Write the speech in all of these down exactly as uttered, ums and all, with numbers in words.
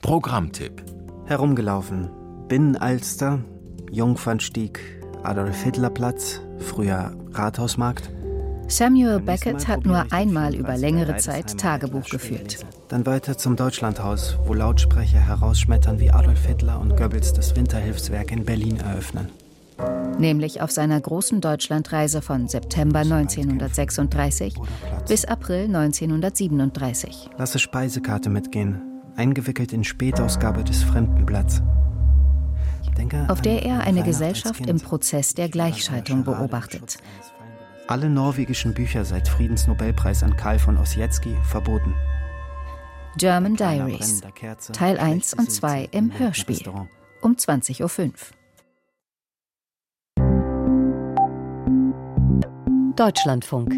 Programmtipp. Herumgelaufen. Binnenalster, Jungfernstieg, Adolf-Hitler-Platz, früher Rathausmarkt. Samuel Beckett hat nur einmal über längere Zeit Tagebuch geführt. Dann weiter zum Deutschlandhaus, wo Lautsprecher herausschmettern, wie Adolf Hitler und Goebbels das Winterhilfswerk in Berlin eröffnen. Nämlich auf seiner großen Deutschlandreise von September neunzehnhundertsechsunddreißig bis April neunzehnhundertsiebenunddreißig. Lasse Speisekarte mitgehen, eingewickelt in Spätausgabe des Fremdenblatts. Denke auf der er eine Gesellschaft Kind. im Prozess der Gleichschaltung beobachtet. Alle norwegischen Bücher seit Friedensnobelpreis an Karl von Ossietzky verboten. German Diaries, Teil eins und zwei im Hörspiel, um zwanzig Uhr fünf. Deutschlandfunk.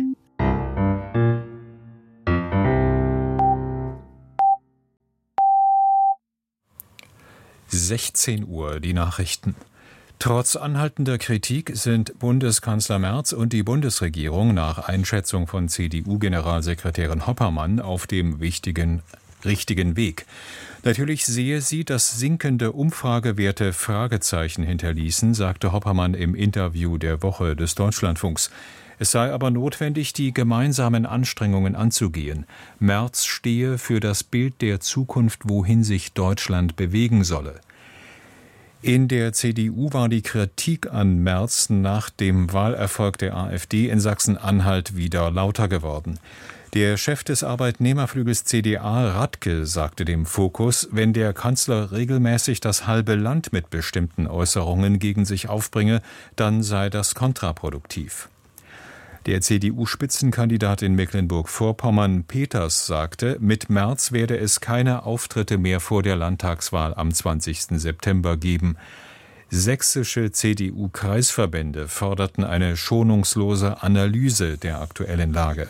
sechzehn Uhr, die Nachrichten. Trotz anhaltender Kritik sind Bundeskanzler Merz und die Bundesregierung nach Einschätzung von C D U-Generalsekretärin Hoppermann auf dem wichtigen, richtigen Weg. Natürlich sehe sie, dass sinkende Umfragewerte Fragezeichen hinterließen, sagte Hoppermann im Interview der Woche des Deutschlandfunks. Es sei aber notwendig, die gemeinsamen Anstrengungen anzugehen. Merz stehe für das Bild der Zukunft, wohin sich Deutschland bewegen solle. In der C D U war die Kritik an Merz nach dem Wahlerfolg der AfD in Sachsen-Anhalt wieder lauter geworden. Der Chef des Arbeitnehmerflügels C D A, Radke, sagte dem Fokus, wenn der Kanzler regelmäßig das halbe Land mit bestimmten Äußerungen gegen sich aufbringe, dann sei das kontraproduktiv. Der C D U-Spitzenkandidat in Mecklenburg-Vorpommern, Peters, sagte, mit Merz werde es keine Auftritte mehr vor der Landtagswahl am zwanzigsten September geben. Sächsische C D U-Kreisverbände forderten eine schonungslose Analyse der aktuellen Lage.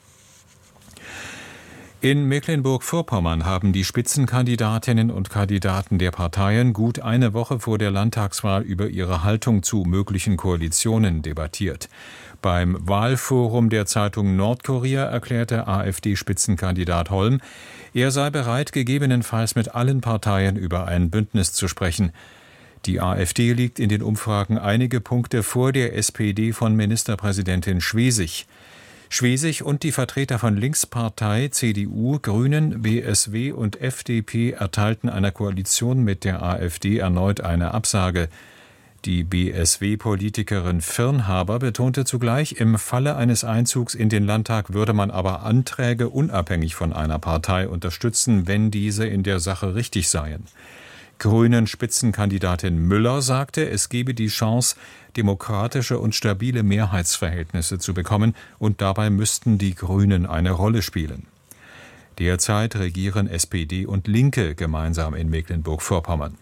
In Mecklenburg-Vorpommern haben die Spitzenkandidatinnen und Kandidaten der Parteien gut eine Woche vor der Landtagswahl über ihre Haltung zu möglichen Koalitionen debattiert. Beim Wahlforum der Zeitung Nordkurier erklärte AfD-Spitzenkandidat Holm, er sei bereit, gegebenenfalls mit allen Parteien über ein Bündnis zu sprechen. Die AfD liegt in den Umfragen einige Punkte vor der S P D von Ministerpräsidentin Schwesig. Schwesig und die Vertreter von Linkspartei, C D U, Grünen, B S W und F D P erteilten einer Koalition mit der AfD erneut eine Absage. Die B S W-Politikerin Firnhaber betonte zugleich, im Falle eines Einzugs in den Landtag würde man aber Anträge unabhängig von einer Partei unterstützen, wenn diese in der Sache richtig seien. Grünen-Spitzenkandidatin Müller sagte, es gebe die Chance, demokratische und stabile Mehrheitsverhältnisse zu bekommen, und dabei müssten die Grünen eine Rolle spielen. Derzeit regieren S P D und Linke gemeinsam in Mecklenburg-Vorpommern.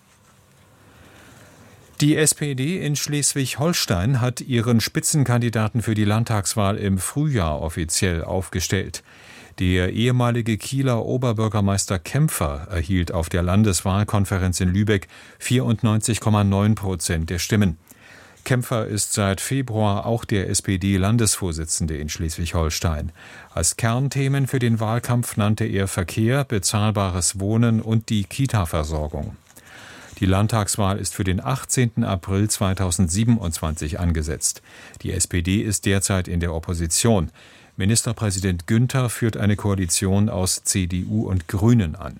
Die S P D in Schleswig-Holstein hat ihren Spitzenkandidaten für die Landtagswahl im Frühjahr offiziell aufgestellt. Der ehemalige Kieler Oberbürgermeister Kämpfer erhielt auf der Landeswahlkonferenz in Lübeck vierundneunzig Komma neun Prozent der Stimmen. Kämpfer ist seit Februar auch der S P D-Landesvorsitzende in Schleswig-Holstein. Als Kernthemen für den Wahlkampf nannte er Verkehr, bezahlbares Wohnen und die Kita-Versorgung. Die Landtagswahl ist für den achtzehnten April zweitausendsiebenundzwanzig angesetzt. Die S P D ist derzeit in der Opposition. Ministerpräsident Günther führt eine Koalition aus C D U und Grünen an.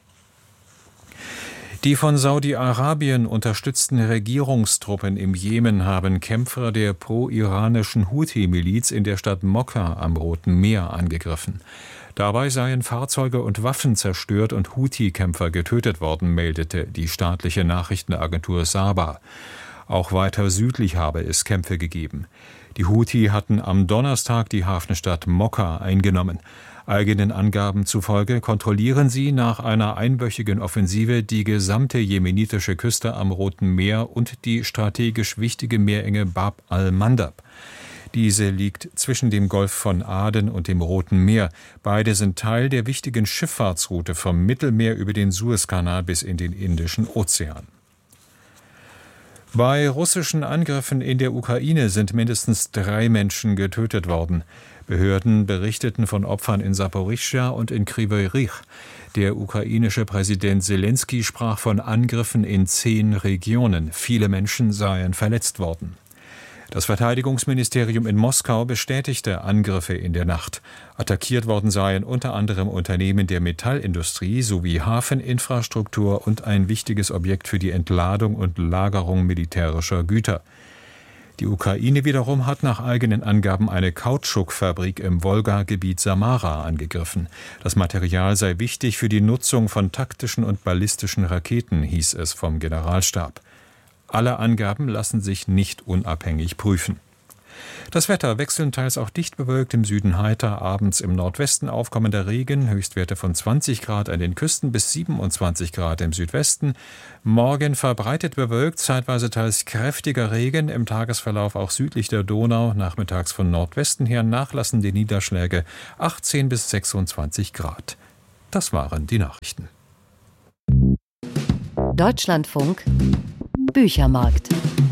Die von Saudi-Arabien unterstützten Regierungstruppen im Jemen haben Kämpfer der pro-iranischen Houthi-Miliz in der Stadt Mokka am Roten Meer angegriffen. Dabei seien Fahrzeuge und Waffen zerstört und Houthi-Kämpfer getötet worden, meldete die staatliche Nachrichtenagentur Saba. Auch weiter südlich habe es Kämpfe gegeben. Die Houthi hatten am Donnerstag die Hafenstadt Mokka eingenommen. Eigenen Angaben zufolge kontrollieren sie nach einer einwöchigen Offensive die gesamte jemenitische Küste am Roten Meer und die strategisch wichtige Meerenge Bab al-Mandab. Diese liegt zwischen dem Golf von Aden und dem Roten Meer. Beide sind Teil der wichtigen Schifffahrtsroute vom Mittelmeer über den Suezkanal bis in den Indischen Ozean. Bei russischen Angriffen in der Ukraine sind mindestens drei Menschen getötet worden. Behörden berichteten von Opfern in Saporischschja und in Kryvyi Rih. Der ukrainische Präsident Selenskyj sprach von Angriffen in zehn Regionen. Viele Menschen seien verletzt worden. Das Verteidigungsministerium in Moskau bestätigte Angriffe in der Nacht. Attackiert worden seien unter anderem Unternehmen der Metallindustrie sowie Hafeninfrastruktur und ein wichtiges Objekt für die Entladung und Lagerung militärischer Güter. Die Ukraine wiederum hat nach eigenen Angaben eine Kautschukfabrik im Wolga-Gebiet Samara angegriffen. Das Material sei wichtig für die Nutzung von taktischen und ballistischen Raketen, hieß es vom Generalstab. Alle Angaben lassen sich nicht unabhängig prüfen. Das Wetter wechselnd teils auch dicht bewölkt, im Süden heiter, abends im Nordwesten aufkommender Regen, Höchstwerte von zwanzig Grad an den Küsten bis siebenundzwanzig Grad im Südwesten. Morgen verbreitet bewölkt, zeitweise teils kräftiger Regen, im Tagesverlauf auch südlich der Donau, nachmittags von Nordwesten her nachlassende Niederschläge, achtzehn bis sechsundzwanzig Grad. Das waren die Nachrichten. Deutschlandfunk Büchermarkt.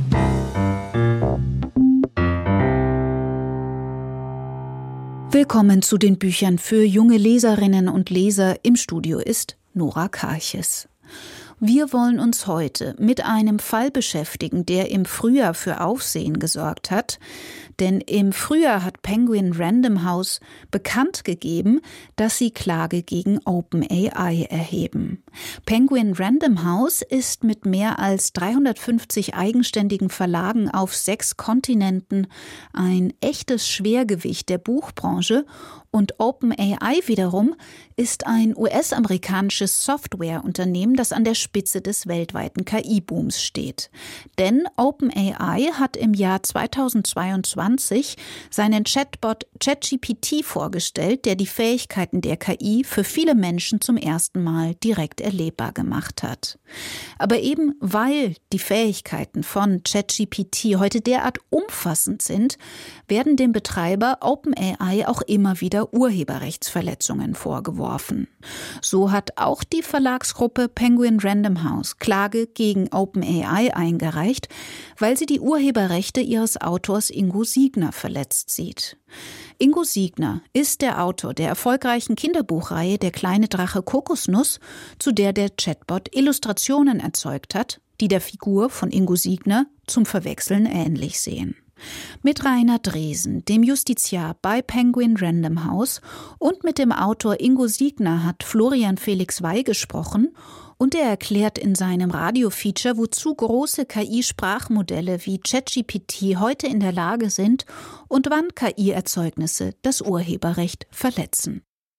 Willkommen zu den Büchern für junge Leserinnen und Leser. Im Studio ist Nora Karches. Wir wollen uns heute mit einem Fall beschäftigen, der im Frühjahr für Aufsehen gesorgt hat. Denn im Frühjahr hat Penguin Random House bekannt gegeben, dass sie Klage gegen OpenAI erheben. Penguin Random House ist mit mehr als dreihundertfünfzig eigenständigen Verlagen auf sechs Kontinenten ein echtes Schwergewicht der Buchbranche. Und OpenAI wiederum ist ein U S-amerikanisches Softwareunternehmen, das an der Spitze des weltweiten K I-Booms steht. Denn OpenAI hat im Jahr zweitausendzweiundzwanzig seinen Chatbot ChatGPT vorgestellt, der die Fähigkeiten der K I für viele Menschen zum ersten Mal direkt erlebbar gemacht hat. Aber eben weil die Fähigkeiten von ChatGPT heute derart umfassend sind, werden dem Betreiber OpenAI auch immer wieder Urheberrechtsverletzungen vorgeworfen. So hat auch die Verlagsgruppe Penguin Random House Klage gegen OpenAI eingereicht, weil sie die Urheberrechte ihres Autors Ingo Siegner verletzt sieht. Ingo Siegner ist der Autor der erfolgreichen Kinderbuchreihe Der kleine Drache Kokosnuss, zu der der Chatbot Illustrationen erzeugt hat, die der Figur von Ingo Siegner zum Verwechseln ähnlich sehen. Mit Rainer Dresen, dem Justiziar bei Penguin Random House, und mit dem Autor Ingo Siegner hat Florian Felix Wey gesprochen, und er erklärt in seinem Radiofeature, wozu große K I-Sprachmodelle wie ChatGPT heute in der Lage sind und wann K I-Erzeugnisse das Urheberrecht verletzen.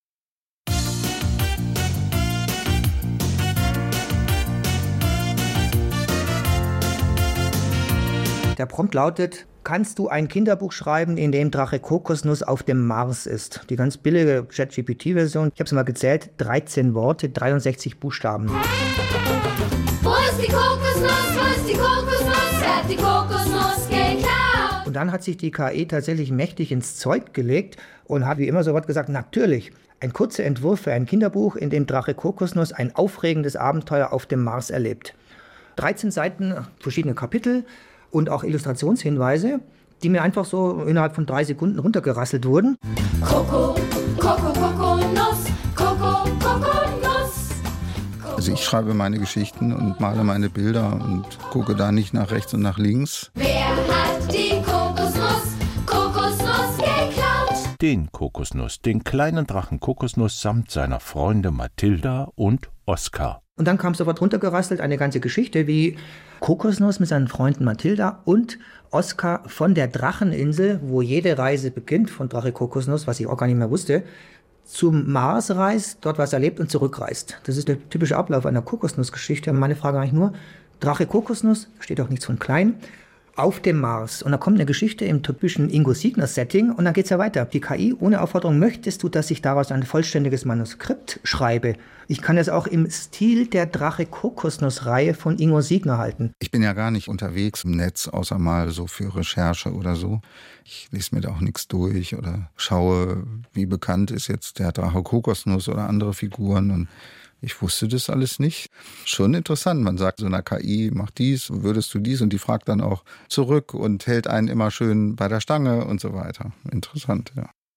Der Prompt lautet: Kannst du ein Kinderbuch schreiben, in dem Drache Kokosnuss auf dem Mars ist? Die ganz billige ChatGPT-Version. Ich habe es mal gezählt, dreizehn Worte, dreiundsechzig Buchstaben. Wo ist die Kokosnuss? Wo ist die Kokosnuss? Er hat die Kokosnuss geklaut. Und dann hat sich die K I tatsächlich mächtig ins Zeug gelegt und hat wie immer sofort gesagt, natürlich, ein kurzer Entwurf für ein Kinderbuch, in dem Drache Kokosnuss ein aufregendes Abenteuer auf dem Mars erlebt. dreizehn Seiten, verschiedene Kapitel und auch Illustrationshinweise, die mir einfach so innerhalb von drei Sekunden runtergerasselt wurden. Koko, Koko, Kokosnuss, Koko, Kokosnuss. Also ich schreibe meine Geschichten und male meine Bilder und gucke da nicht nach rechts und nach links. Wer hat die Kokosnuss, Kokosnuss geklaut? Den Kokosnuss, den kleinen Drachen Kokosnuss samt seiner Freunde Mathilda und Oskar. Und dann kam sofort runtergerasselt eine ganze Geschichte, wie Kokosnuss mit seinen Freunden Mathilda und Oskar von der Dracheninsel, wo jede Reise beginnt, von Drache Kokosnuss, was ich auch gar nicht mehr wusste, zum Mars reist, dort was erlebt und zurückreist. Das ist der typische Ablauf einer Kokosnussgeschichte. Meine Frage eigentlich nur, Drache Kokosnuss, steht auch nichts von klein, auf dem Mars. Und da kommt eine Geschichte im typischen Ingo Siegner-Setting und dann geht's ja weiter. Die K I, ohne Aufforderung, möchtest du, dass ich daraus ein vollständiges Manuskript schreibe? Ich kann es auch im Stil der Drache Kokosnuss-Reihe von Ingo Siegner halten. Ich bin ja gar nicht unterwegs im Netz, außer mal so für Recherche oder so. Ich lese mir da auch nichts durch oder schaue, wie bekannt ist jetzt der Drache Kokosnuss oder andere Figuren. Und ich wusste das alles nicht. Schon interessant. Man sagt so einer K I, mach dies, würdest du dies? Und die fragt dann auch zurück und hält einen immer schön bei der Stange und so weiter. Interessant, ja.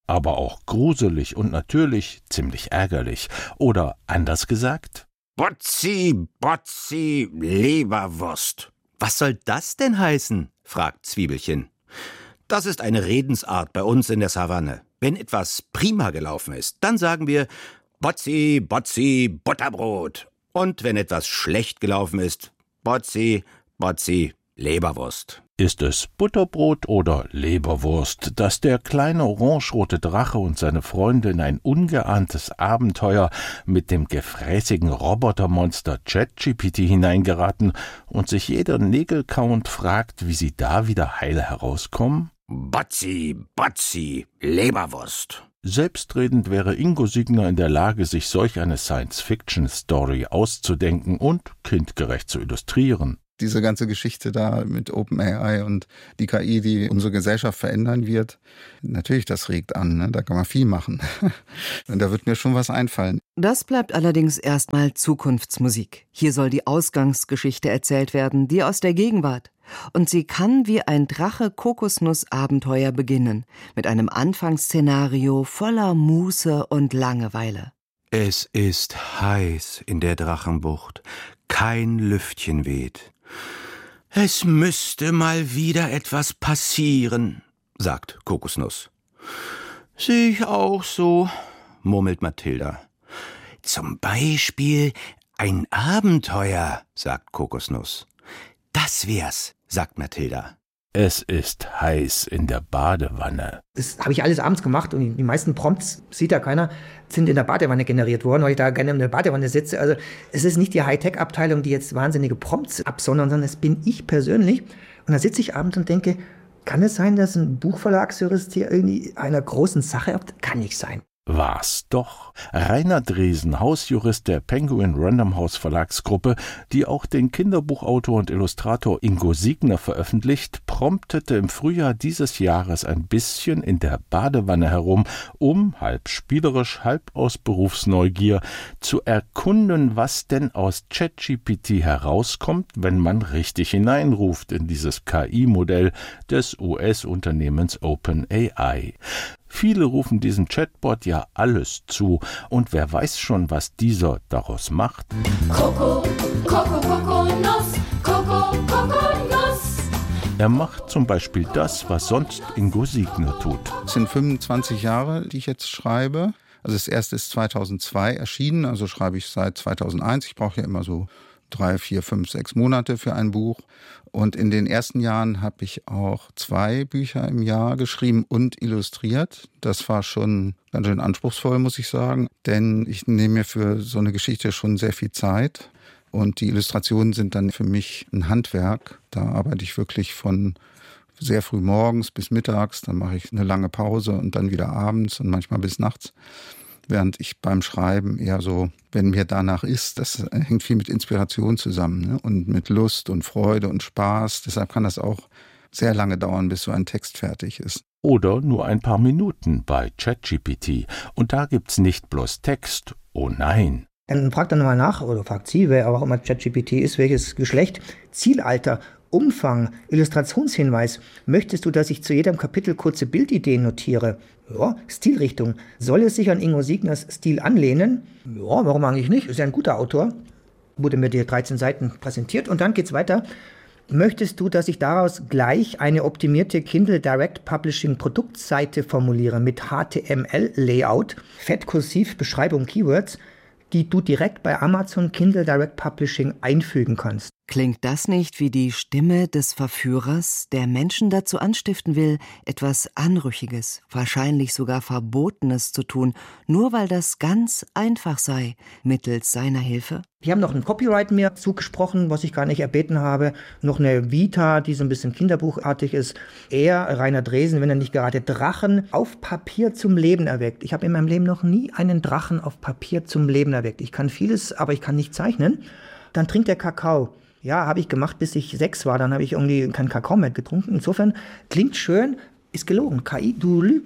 aber auch gruselig und natürlich ziemlich ärgerlich. Oder anders gesagt: Botzi, Botzi, Leberwurst. Was soll das denn heißen? Fragt Zwiebelchen. Das ist eine Redensart bei uns in der Savanne. Wenn etwas prima gelaufen ist, dann sagen wir Botzi, Botzi, Butterbrot. Und wenn etwas schlecht gelaufen ist, Botzi, Botzi, Leberwurst. Ist es Butterbrot oder Leberwurst, dass der kleine orangerote Drache und seine Freunde in ein ungeahntes Abenteuer mit dem gefräßigen Robotermonster ChatGPT hineingeraten und sich jeder nägelkauend fragt, wie sie da wieder heil herauskommen? Botzi, Botzi, Leberwurst. Selbstredend wäre Ingo Signer in der Lage, sich solch eine Science-Fiction-Story auszudenken und kindgerecht zu illustrieren. Diese ganze Geschichte da mit OpenAI und die K I, die unsere Gesellschaft verändern wird, natürlich, das regt an, ne? Da kann man viel machen. Und da wird mir schon was einfallen. Das bleibt allerdings erstmal Zukunftsmusik. Hier soll die Ausgangsgeschichte erzählt werden, die aus der Gegenwart. Und sie kann wie ein Drache-Kokosnuss-Abenteuer beginnen, mit einem Anfangsszenario voller Muße und Langeweile. Es ist heiß in der Drachenbucht, kein Lüftchen weht. Es müsste mal wieder etwas passieren, sagt Kokosnuss. Sehe ich auch so, murmelt Mathilda. Zum Beispiel ein Abenteuer, sagt Kokosnuss. Das wär's, sagt Mathilda. Es ist heiß in der Badewanne. Das habe ich alles abends gemacht und die meisten Prompts, sieht ja keiner, sind in der Badewanne generiert worden, weil ich da gerne in der Badewanne sitze. Also es ist nicht die Hightech-Abteilung, die jetzt wahnsinnige Prompts absondern, sondern es bin ich persönlich. Und da sitze ich abends und denke, kann es sein, dass ein Buchverlagsjurist hier irgendwie einer großen Sache hat? Kann nicht sein. War's doch. Rainer Dresen, Hausjurist der Penguin Random House Verlagsgruppe, die auch den Kinderbuchautor und Illustrator Ingo Signer veröffentlicht, promptete im Frühjahr dieses Jahres ein bisschen in der Badewanne herum, um, halb spielerisch, halb aus Berufsneugier, zu erkunden, was denn aus ChatGPT herauskommt, wenn man richtig hineinruft in dieses K I-Modell des U S-Unternehmens OpenAI. Viele rufen diesem Chatbot ja alles zu, und wer weiß schon, was dieser daraus macht. Koko, Koko, Kokosnuss, Koko, Kokosnuss. Er macht zum Beispiel das, was sonst Ingo Signer tut. Es sind fünfundzwanzig Jahre, die ich jetzt schreibe. Also das erste ist zweitausendzwei erschienen, also schreibe ich seit zweitausendeins. Ich brauche ja immer so drei, vier, fünf, sechs Monate für ein Buch. Und in den ersten Jahren habe ich auch zwei Bücher im Jahr geschrieben und illustriert. Das war schon ganz schön anspruchsvoll, muss ich sagen. Denn ich nehme mir für so eine Geschichte schon sehr viel Zeit. Und die Illustrationen sind dann für mich ein Handwerk. Da arbeite ich wirklich von sehr früh morgens bis mittags. Dann mache ich eine lange Pause und dann wieder abends und manchmal bis nachts. Während ich beim Schreiben eher so, wenn mir danach ist, das hängt viel mit Inspiration zusammen, ne? Und mit Lust und Freude und Spaß. Deshalb kann das auch sehr lange dauern, bis so ein Text fertig ist. Oder nur ein paar Minuten bei ChatGPT. Und da gibt's nicht bloß Text, oh nein. Dann fragt er nochmal nach, oder fragt sie, wer auch immer ChatGPT ist, welches Geschlecht, Zielalter, Umfang, Illustrationshinweis. Möchtest du, dass ich zu jedem Kapitel kurze Bildideen notiere? Ja, Stilrichtung. Soll es sich an Ingo Signers Stil anlehnen? Ja, warum eigentlich nicht? Ist ja ein guter Autor. Wurde mir die dreizehn Seiten präsentiert und dann geht's weiter. Möchtest du, dass ich daraus gleich eine optimierte Kindle Direct Publishing Produktseite formuliere mit H T M L-Layout, Fettkursiv, Beschreibung, Keywords, die du direkt bei Amazon Kindle Direct Publishing einfügen kannst? Klingt das nicht wie die Stimme des Verführers, der Menschen dazu anstiften will, etwas Anrüchiges, wahrscheinlich sogar Verbotenes zu tun, nur weil das ganz einfach sei, mittels seiner Hilfe? Die haben noch ein Copyright mir zugesprochen, was ich gar nicht erbeten habe. Noch eine Vita, die so ein bisschen kinderbuchartig ist. Er, Rainer Dresen, wenn er nicht gerade Drachen auf Papier zum Leben erweckt. Ich habe in meinem Leben noch nie einen Drachen auf Papier zum Leben erweckt. Ich kann vieles, aber ich kann nicht zeichnen. Dann trinkt er Kakao. Ja, habe ich gemacht, bis ich sechs war. Dann habe ich irgendwie keinen Kakao mehr getrunken. Insofern klingt schön, ist gelogen. K I, du lügst.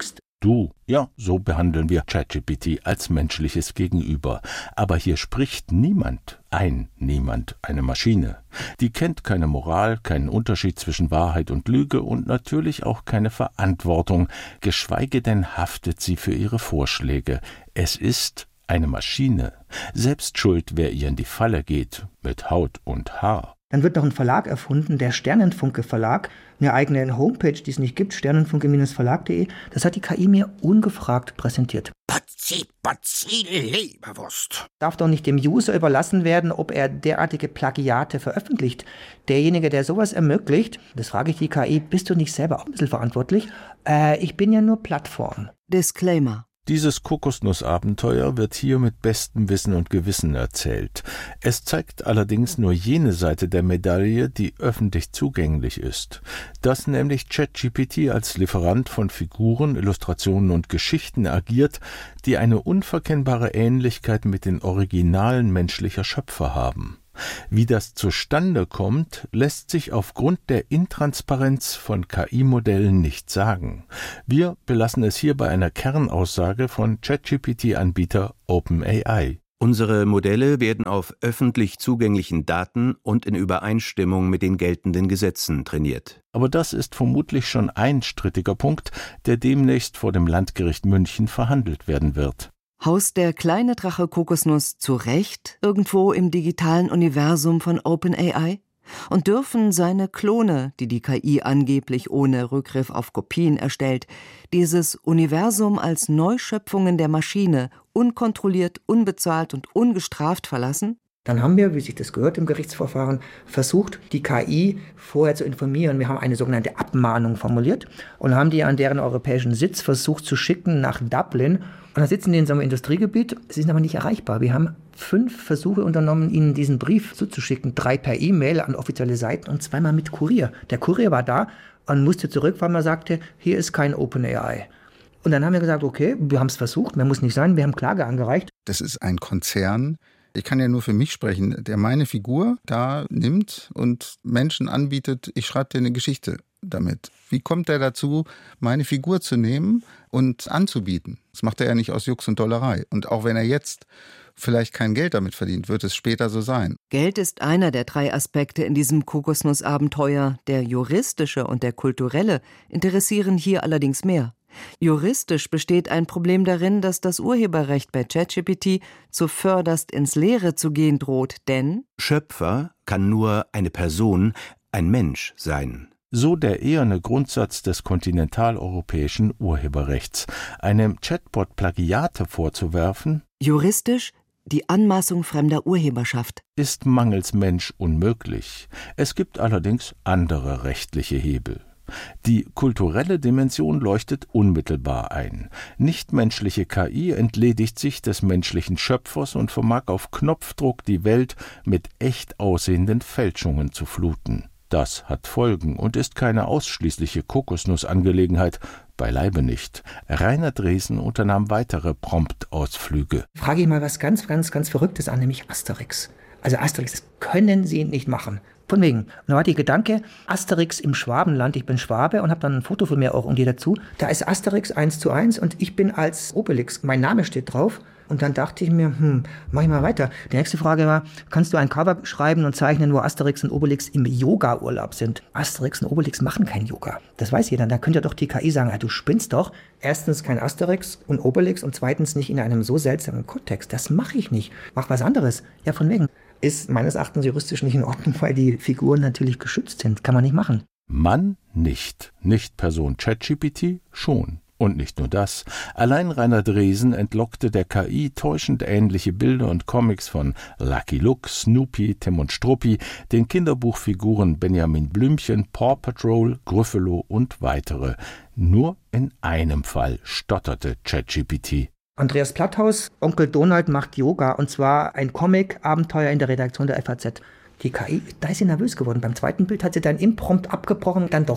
Du. Ja, so behandeln wir ChatGPT als menschliches Gegenüber. Aber hier spricht niemand, ein Niemand, eine Maschine. Die kennt keine Moral, keinen Unterschied zwischen Wahrheit und Lüge und natürlich auch keine Verantwortung, geschweige denn haftet sie für ihre Vorschläge. Es ist eine Maschine. Selbst schuld, wer ihr in die Falle geht, mit Haut und Haar. Dann wird noch ein Verlag erfunden, der Sternenfunke Verlag, eine eigene Homepage, die es nicht gibt, sternenfunke Verlag punkt de. Das hat die K I mir ungefragt präsentiert. Potzi, potzi, Leberwurst. Darf doch nicht dem User überlassen werden, ob er derartige Plagiate veröffentlicht. Derjenige, der sowas ermöglicht, das frage ich die K I, bist du nicht selber auch ein bisschen verantwortlich? Äh, ich bin ja nur Plattform. Disclaimer. Dieses Kokosnussabenteuer wird hier mit bestem Wissen und Gewissen erzählt. Es zeigt allerdings nur jene Seite der Medaille, die öffentlich zugänglich ist. Dass nämlich ChatGPT als Lieferant von Figuren, Illustrationen und Geschichten agiert, die eine unverkennbare Ähnlichkeit mit den Originalen menschlicher Schöpfer haben. Wie das zustande kommt, lässt sich aufgrund der Intransparenz von K I-Modellen nicht sagen. Wir belassen es hier bei einer Kernaussage von ChatGPT-Anbieter OpenAI. Unsere Modelle werden auf öffentlich zugänglichen Daten und in Übereinstimmung mit den geltenden Gesetzen trainiert. Aber das ist vermutlich schon ein strittiger Punkt, der demnächst vor dem Landgericht München verhandelt werden wird. Haust der kleine Drache Kokosnuss zu Recht irgendwo im digitalen Universum von OpenAI? Und dürfen seine Klone, die die K I angeblich ohne Rückgriff auf Kopien erstellt, dieses Universum als Neuschöpfungen der Maschine unkontrolliert, unbezahlt und ungestraft verlassen? Dann haben wir, wie sich das gehört im Gerichtsverfahren, versucht, die K I vorher zu informieren. Wir haben eine sogenannte Abmahnung formuliert und haben die an deren europäischen Sitz versucht zu schicken nach Dublin. Und da sitzen die in so einem Industriegebiet, sie sind aber nicht erreichbar. Wir haben fünf Versuche unternommen, ihnen diesen Brief zuzuschicken. Drei per E-Mail an offizielle Seiten und zweimal mit Kurier. Der Kurier war da und musste zurückfahren, weil er sagte, hier ist kein OpenAI. Und dann haben wir gesagt, okay, wir haben es versucht, mehr muss nicht sein, wir haben Klage angereicht. Das ist ein Konzern. Ich kann ja nur für mich sprechen, der meine Figur da nimmt und Menschen anbietet, ich schreibe dir eine Geschichte damit. Wie kommt er dazu, meine Figur zu nehmen und anzubieten? Das macht er ja nicht aus Jux und Dollerei. Und auch wenn er jetzt vielleicht kein Geld damit verdient, wird es später so sein. Geld ist einer der drei Aspekte in diesem Kokosnussabenteuer. Der juristische und der kulturelle interessieren hier allerdings mehr. Juristisch besteht ein Problem darin, dass das Urheberrecht bei ChatGPT zuvörderst ins Leere zu gehen droht, denn Schöpfer kann nur eine Person, ein Mensch sein. So der eherne Grundsatz des kontinentaleuropäischen Urheberrechts. Einem Chatbot Plagiate vorzuwerfen, juristisch die Anmaßung fremder Urheberschaft, ist mangels Mensch unmöglich. Es gibt allerdings andere rechtliche Hebel. Die kulturelle Dimension leuchtet unmittelbar ein. Nichtmenschliche K I entledigt sich des menschlichen Schöpfers und vermag auf Knopfdruck die Welt mit echt aussehenden Fälschungen zu fluten. Das hat Folgen und ist keine ausschließliche Kokosnussangelegenheit, beileibe nicht. Rainer Dresen unternahm weitere Promptausflüge. Frage ich mal was ganz, ganz, ganz Verrücktes an, nämlich Asterix. Also Asterix, das können Sie nicht machen. Von wegen. Und da war der Gedanke, Asterix im Schwabenland, ich bin Schwabe und habe dann ein Foto von mir auch irgendwie dazu. Da ist Asterix eins zu eins und ich bin als Obelix, mein Name steht drauf. Und dann dachte ich mir, hm, mach ich mal weiter. Die nächste Frage war, kannst du ein Cover schreiben und zeichnen, wo Asterix und Obelix im Yoga-Urlaub sind? Asterix und Obelix machen kein Yoga. Das weiß jeder. Da könnte doch die K I sagen, ja, du spinnst doch. Erstens kein Asterix und Obelix und zweitens nicht in einem so seltsamen Kontext. Das mache ich nicht. Mach was anderes. Ja, von wegen. Ist meines Erachtens juristisch nicht in Ordnung, weil die Figuren natürlich geschützt sind. Kann man nicht machen. Mann nicht. Nicht Person ChatGPT schon. Und nicht nur das. Allein Rainer Dresen entlockte der K I täuschend ähnliche Bilder und Comics von Lucky Luke, Snoopy, Tim und Struppi, den Kinderbuchfiguren Benjamin Blümchen, Paw Patrol, Gryffalo und weitere. Nur in einem Fall stotterte ChatGPT. Andreas Platthaus, Onkel Donald macht Yoga, und zwar ein Comic-Abenteuer in der Redaktion der F A Z. Die K I, da ist sie nervös geworden. Beim zweiten Bild hat sie dann imprompt abgebrochen, dann doch nicht.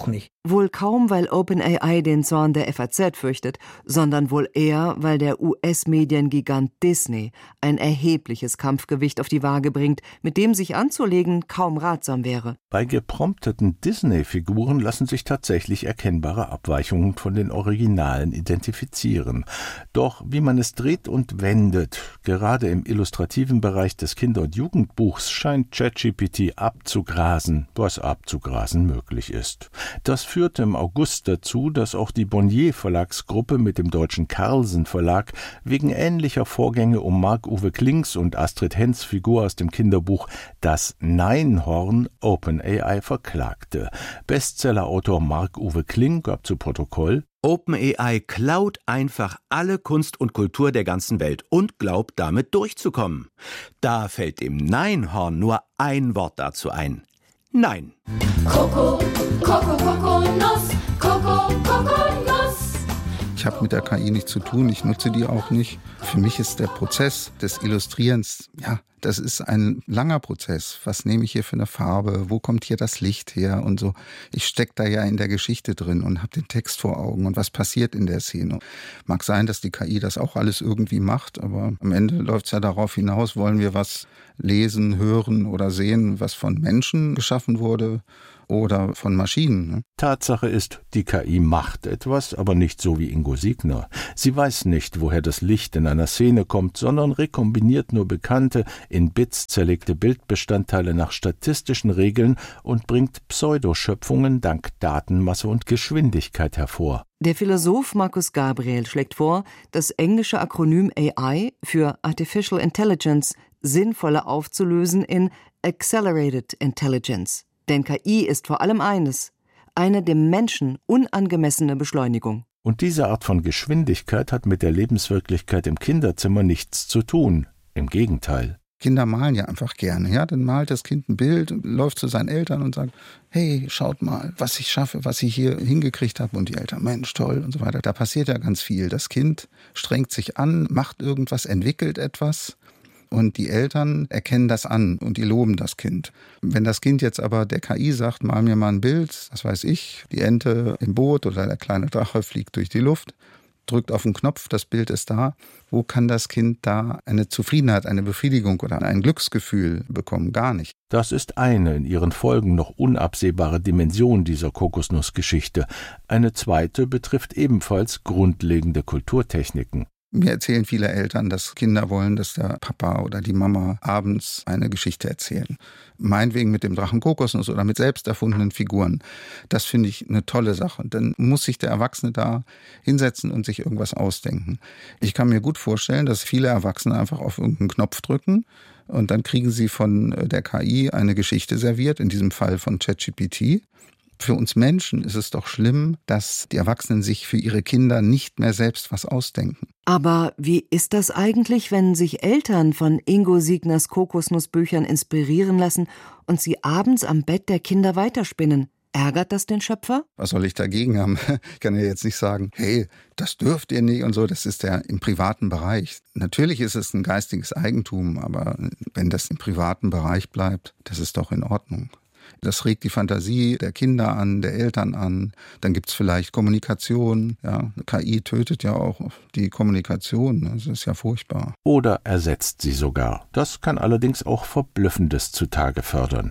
Wohl kaum, weil OpenAI den Zorn der F A Z fürchtet, sondern wohl eher, weil der U S-Mediengigant Disney ein erhebliches Kampfgewicht auf die Waage bringt, mit dem sich anzulegen kaum ratsam wäre. Bei geprompteten Disney-Figuren lassen sich tatsächlich erkennbare Abweichungen von den Originalen identifizieren. Doch wie man es dreht und wendet, gerade im illustrativen Bereich des Kinder- und Jugendbuchs scheint ChatGPT abzugrasen, was abzugrasen möglich ist. Das führte im August dazu, dass auch die Bonnier-Verlagsgruppe mit dem deutschen Carlsen-Verlag wegen ähnlicher Vorgänge um Marc-Uwe Klings und Astrid Hens Figur aus dem Kinderbuch Das Neinhorn OpenAI verklagte. Bestsellerautor Marc-Uwe Kling gab zu Protokoll: OpenAI klaut einfach alle Kunst und Kultur der ganzen Welt und glaubt, damit durchzukommen. Da fällt dem Neinhorn nur ein Wort dazu ein: Nein. Coco, Coco, Kokosnuss, Coco, Kokosnuss. Ich habe mit der K I nichts zu tun, ich nutze die auch nicht. Für mich ist der Prozess des Illustrierens, ja, das ist ein langer Prozess. Was nehme ich hier für eine Farbe? Wo kommt hier das Licht her? Und so. Ich stecke da ja in der Geschichte drin und habe den Text vor Augen und was passiert in der Szene. Mag sein, dass die K I das auch alles irgendwie macht, aber am Ende läuft es ja darauf hinaus, wollen wir was lesen, hören oder sehen, was von Menschen geschaffen wurde oder von Maschinen. Ne? Tatsache ist, die K I macht etwas, aber nicht so wie Ingo Siegner. Sie weiß nicht, woher das Licht in einer Szene kommt, sondern rekombiniert nur bekannte, in Bits zerlegte Bildbestandteile nach statistischen Regeln und bringt Pseudoschöpfungen dank Datenmasse und Geschwindigkeit hervor. Der Philosoph Markus Gabriel schlägt vor, das englische Akronym A I für Artificial Intelligence sinnvoller aufzulösen in Accelerated Intelligence. Denn K I ist vor allem eines: eine dem Menschen unangemessene Beschleunigung. Und diese Art von Geschwindigkeit hat mit der Lebenswirklichkeit im Kinderzimmer nichts zu tun. Im Gegenteil. Kinder malen ja einfach gerne, ja, dann malt das Kind ein Bild und läuft zu seinen Eltern und sagt: Hey, schaut mal, was ich schaffe, was ich hier hingekriegt habe. Und die Eltern: Mensch, toll und so weiter. Da passiert ja ganz viel. Das Kind strengt sich an, macht irgendwas, entwickelt etwas. Und die Eltern erkennen das an und die loben das Kind. Wenn das Kind jetzt aber der K I sagt: Mal mir mal ein Bild, was weiß ich, die Ente im Boot oder der kleine Drache fliegt durch die Luft, drückt auf den Knopf, das Bild ist da. Wo kann das Kind da eine Zufriedenheit, eine Befriedigung oder ein Glücksgefühl bekommen? Gar nicht. Das ist eine in ihren Folgen noch unabsehbare Dimension dieser Kokosnussgeschichte. Eine zweite betrifft ebenfalls grundlegende Kulturtechniken. Mir erzählen viele Eltern, dass Kinder wollen, dass der Papa oder die Mama abends eine Geschichte erzählen. Meinetwegen mit dem Drachen Kokosnuss oder mit selbst erfundenen Figuren. Das finde ich eine tolle Sache. Dann muss sich der Erwachsene da hinsetzen und sich irgendwas ausdenken. Ich kann mir gut vorstellen, dass viele Erwachsene einfach auf irgendeinen Knopf drücken und dann kriegen sie von der K I eine Geschichte serviert, in diesem Fall von ChatGPT. Für uns Menschen ist es doch schlimm, dass die Erwachsenen sich für ihre Kinder nicht mehr selbst was ausdenken. Aber wie ist das eigentlich, wenn sich Eltern von Ingo Siegners Kokosnussbüchern inspirieren lassen und sie abends am Bett der Kinder weiterspinnen? Ärgert das den Schöpfer? Was soll ich dagegen haben? Ich kann ja jetzt nicht sagen: Hey, das dürft ihr nicht und so. Das ist ja im privaten Bereich. Natürlich ist es ein geistiges Eigentum, aber wenn das im privaten Bereich bleibt, das ist doch in Ordnung. Das regt die Fantasie der Kinder an, der Eltern an. Dann gibt's vielleicht Kommunikation. Ja, K I tötet ja auch die Kommunikation. Das ist ja furchtbar. Oder ersetzt sie sogar. Das kann allerdings auch Verblüffendes zutage fördern.